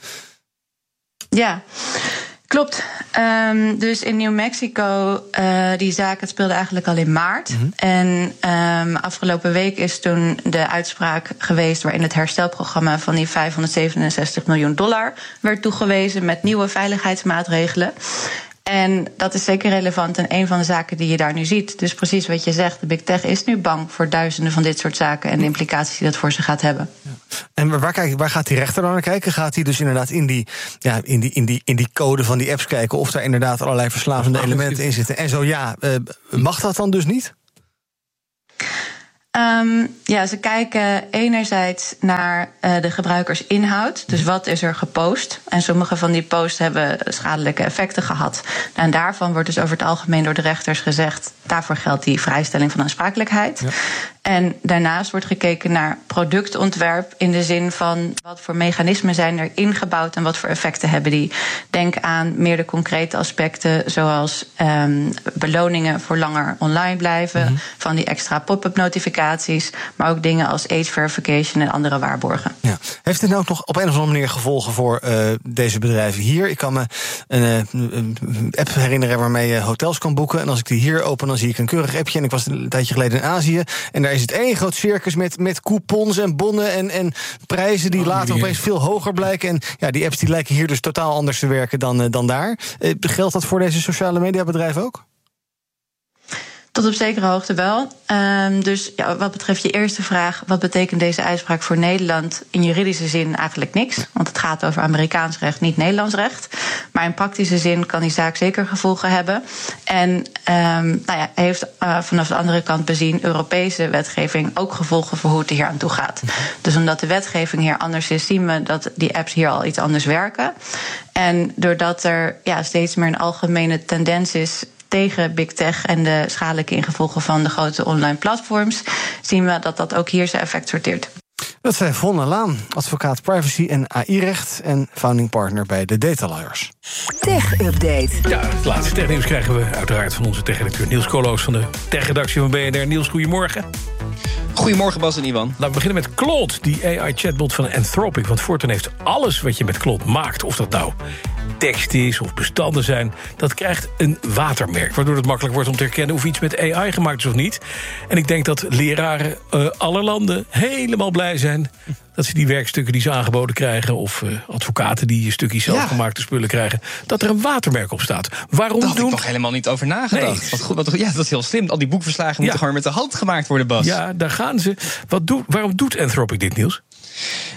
Ja, klopt. Um, dus in New Mexico, uh, die zaak, het speelde eigenlijk al in maart. Mm-hmm. En um, afgelopen week is toen de uitspraak geweest waarin het herstelprogramma van die vijfhonderdzevenenzestig miljoen dollar werd toegewezen met nieuwe veiligheidsmaatregelen. En dat is zeker relevant en een van de zaken die je daar nu ziet. Dus precies wat je zegt, de big tech is nu bang voor duizenden van dit soort zaken en de implicaties die dat voor ze gaat hebben. Ja. En waar, kijk, waar gaat die rechter dan naar kijken? Gaat hij dus inderdaad in die, ja, in, die, in, die, in die code van die apps kijken of daar inderdaad allerlei verslavende elementen in zitten? En zo ja, uh, mag dat dan dus niet? Um, ja, ze kijken enerzijds naar uh, de gebruikersinhoud. Dus wat is er gepost? En sommige van die posts hebben schadelijke effecten gehad. En daarvan wordt dus over het algemeen door de rechters gezegd, daarvoor geldt die vrijstelling van aansprakelijkheid. Ja. En daarnaast wordt gekeken naar productontwerp in de zin van wat voor mechanismen zijn er ingebouwd en wat voor effecten hebben die. Denk aan meer de concrete aspecten zoals um, beloningen voor langer online blijven, mm-hmm. van die extra pop-up notificaties, maar ook dingen als age verification en andere waarborgen. Ja. Heeft dit nou ook nog op een of andere manier gevolgen voor uh, deze bedrijven hier? Ik kan me een, uh, een app herinneren waarmee je hotels kan boeken. En als ik die hier open, dan zie ik een keurig appje. En ik was een tijdje geleden in Azië. En daar is het één groot circus met, met coupons en bonnen en, en prijzen die oh, later nee. opeens veel hoger blijken. En ja, die apps die lijken hier dus totaal anders te werken dan, uh, dan daar. Uh, geldt dat voor deze sociale mediabedrijven ook? Tot op zekere hoogte wel. Um, dus ja, wat betreft je eerste vraag, wat betekent deze uitspraak voor Nederland? In juridische zin eigenlijk niks, want het gaat over Amerikaans recht, niet Nederlands recht. Maar in praktische zin kan die zaak zeker gevolgen hebben. En um, nou ja, heeft uh, vanaf de andere kant bezien Europese wetgeving ook gevolgen voor hoe het er hier aan toe gaat. Dus omdat de wetgeving hier anders is, zien we dat die apps hier al iets anders werken. En doordat er ja, steeds meer een algemene tendens is tegen big tech en de schadelijke ingevolgen van de grote online platforms, zien we dat dat ook hier zijn effect sorteert. Dat zei Vonne Laan, advocaat privacy en A I-recht en founding partner bij de Data Lawyers. Tech Update. Ja, het laatste technieuws krijgen we uiteraard van onze tech-redacteur Niels Koolhoos van de tech-redactie van B N R. Niels, goedemorgen. Goedemorgen Bas en Iwan. Laten we beginnen met Claude, die A I-chatbot van Anthropic. Want voortaan heeft alles wat je met Claude maakt, of dat nou tekst is of bestanden zijn, dat krijgt een watermerk, waardoor het makkelijk wordt om te herkennen of iets met A I gemaakt is of niet. En ik denk dat leraren uh, aller landen helemaal blij zijn dat ze die werkstukken die ze aangeboden krijgen, of uh, advocaten die stukjes zelfgemaakte ja. spullen krijgen, dat er een watermerk op staat. Waarom Daar had doen... ik nog helemaal niet over nagedacht. Nee. Wat goed, wat, ja, dat is heel slim. Al die boekverslagen moeten ja. gewoon met de hand gemaakt worden, Bas. Ja, daar gaan ze. Wat doet, waarom doet Anthropic dit, Niels?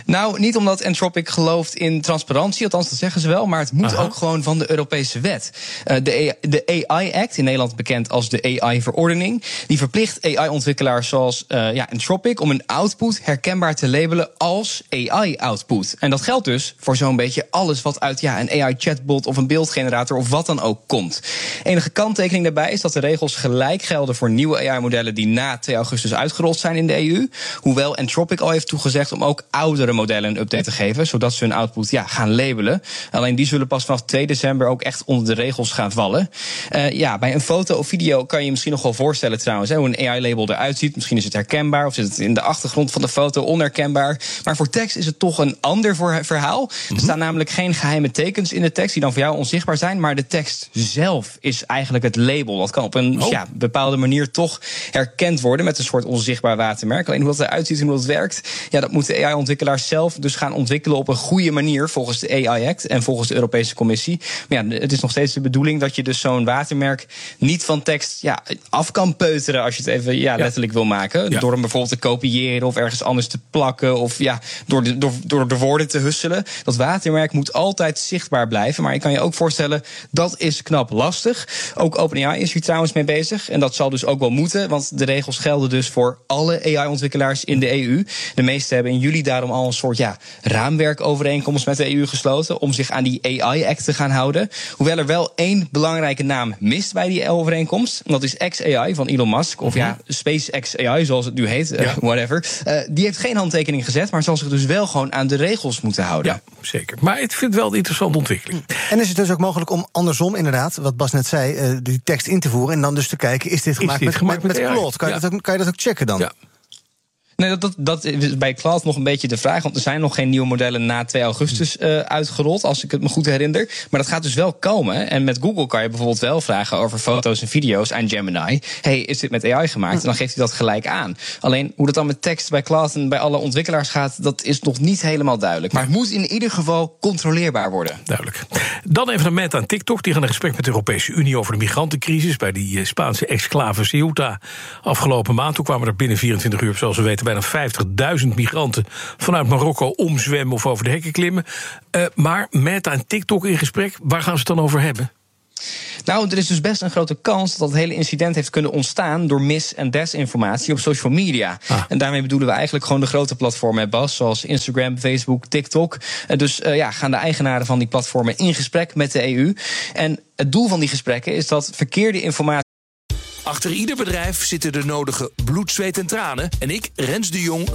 Nou, niet omdat Anthropic gelooft in transparantie, althans dat zeggen ze wel, maar het moet Aha. ook gewoon van de Europese wet. Uh, de, de A I-act, in Nederland bekend als de A I-verordening, die verplicht A I-ontwikkelaars zoals uh, ja, Anthropic om een output herkenbaar te labelen als A I-output. En dat geldt dus voor zo'n beetje alles wat uit ja, een A I-chatbot of een beeldgenerator of wat dan ook komt. Enige kanttekening daarbij is dat de regels gelijk gelden voor nieuwe A I-modellen die na twee augustus uitgerold zijn in de E U. Hoewel Anthropic al heeft toegezegd om ook oudere modellen een update te geven, zodat ze hun output ja, gaan labelen. Alleen die zullen pas vanaf twee december ook echt onder de regels gaan vallen. Uh, ja, bij een foto of video kan je je misschien nog wel voorstellen trouwens, hè, hoe een A I-label eruit ziet. Misschien is het herkenbaar of zit het in de achtergrond van de foto onherkenbaar. Maar voor tekst is het toch een ander verhaal. Mm-hmm. Er staan namelijk geen geheime tekens in de tekst die dan voor jou onzichtbaar zijn, maar de tekst zelf is eigenlijk het label. Dat kan op een oh. ja, bepaalde manier toch herkend worden met een soort onzichtbaar watermerk. Alleen hoe dat eruit ziet en hoe dat werkt, ja, dat moeten A I-ontwikkelaars zelf dus gaan ontwikkelen op een goede manier volgens de A I-act en volgens de Europese Commissie. Maar ja, het is nog steeds de bedoeling dat je dus zo'n watermerk niet van tekst ja, af kan peuteren als je het even ja, letterlijk ja. wil maken. Ja. Door hem bijvoorbeeld te kopiëren of ergens anders te plakken of ja, door, de, door, door de woorden te husselen. Dat watermerk moet altijd zichtbaar blijven. Maar je kan je ook voorstellen, dat is knap lastig. Ook OpenAI is hier trouwens mee bezig. En dat zal dus ook wel moeten, want de regels gelden dus voor alle A I-ontwikkelaars in de E U. De meeste hebben in juli daarom al een soort ja, raamwerkovereenkomst met de E U gesloten om zich aan die A I-act te gaan houden. Hoewel er wel één belangrijke naam mist bij die overeenkomst. En dat is X A I van Elon Musk. Of ja, SpaceX A I, zoals het nu heet. Ja. Uh, whatever. Uh, die heeft geen handtekening gezet, maar zal zich dus wel gewoon aan de regels moeten houden. Ja, zeker. Maar ik vind het wel een interessante ontwikkeling. En is het dus ook mogelijk om andersom, inderdaad, wat Bas net zei, uh, die tekst in te voeren en dan dus te kijken, is dit gemaakt, is dit met, gemaakt met, met, met Claude? Kan, ja. je dat ook, kan je dat ook checken dan? Ja. Nee, dat, dat, dat is bij Claude nog een beetje de vraag. Want er zijn nog geen nieuwe modellen na twee augustus uh, uitgerold, als ik het me goed herinner. Maar dat gaat dus wel komen. En met Google kan je bijvoorbeeld wel vragen over foto's en video's aan Gemini. Hey, is dit met A I gemaakt? En dan geeft hij dat gelijk aan. Alleen hoe dat dan met tekst bij Claude en bij alle ontwikkelaars gaat, dat is nog niet helemaal duidelijk. Maar het moet in ieder geval controleerbaar worden. Duidelijk. Dan even een Meta aan TikTok. Die gaan een gesprek met de Europese Unie over de migrantencrisis bij die Spaanse exclave Ceuta afgelopen maand. Toen kwamen er binnen vierentwintig uur, zoals we weten, bijna vijftigduizend migranten vanuit Marokko omzwemmen of over de hekken klimmen. Uh, maar Meta en TikTok in gesprek, waar gaan ze het dan over hebben? Nou, er is dus best een grote kans dat het hele incident heeft kunnen ontstaan door mis- en desinformatie op social media. Ah. En daarmee bedoelen we eigenlijk gewoon de grote platformen, hè, Bas, zoals Instagram, Facebook, TikTok. En dus uh, ja, gaan de eigenaren van die platformen in gesprek met de E U. En het doel van die gesprekken is dat verkeerde informatie. Achter ieder bedrijf zitten de nodige bloed, zweet en tranen. En ik, Rens de Jong,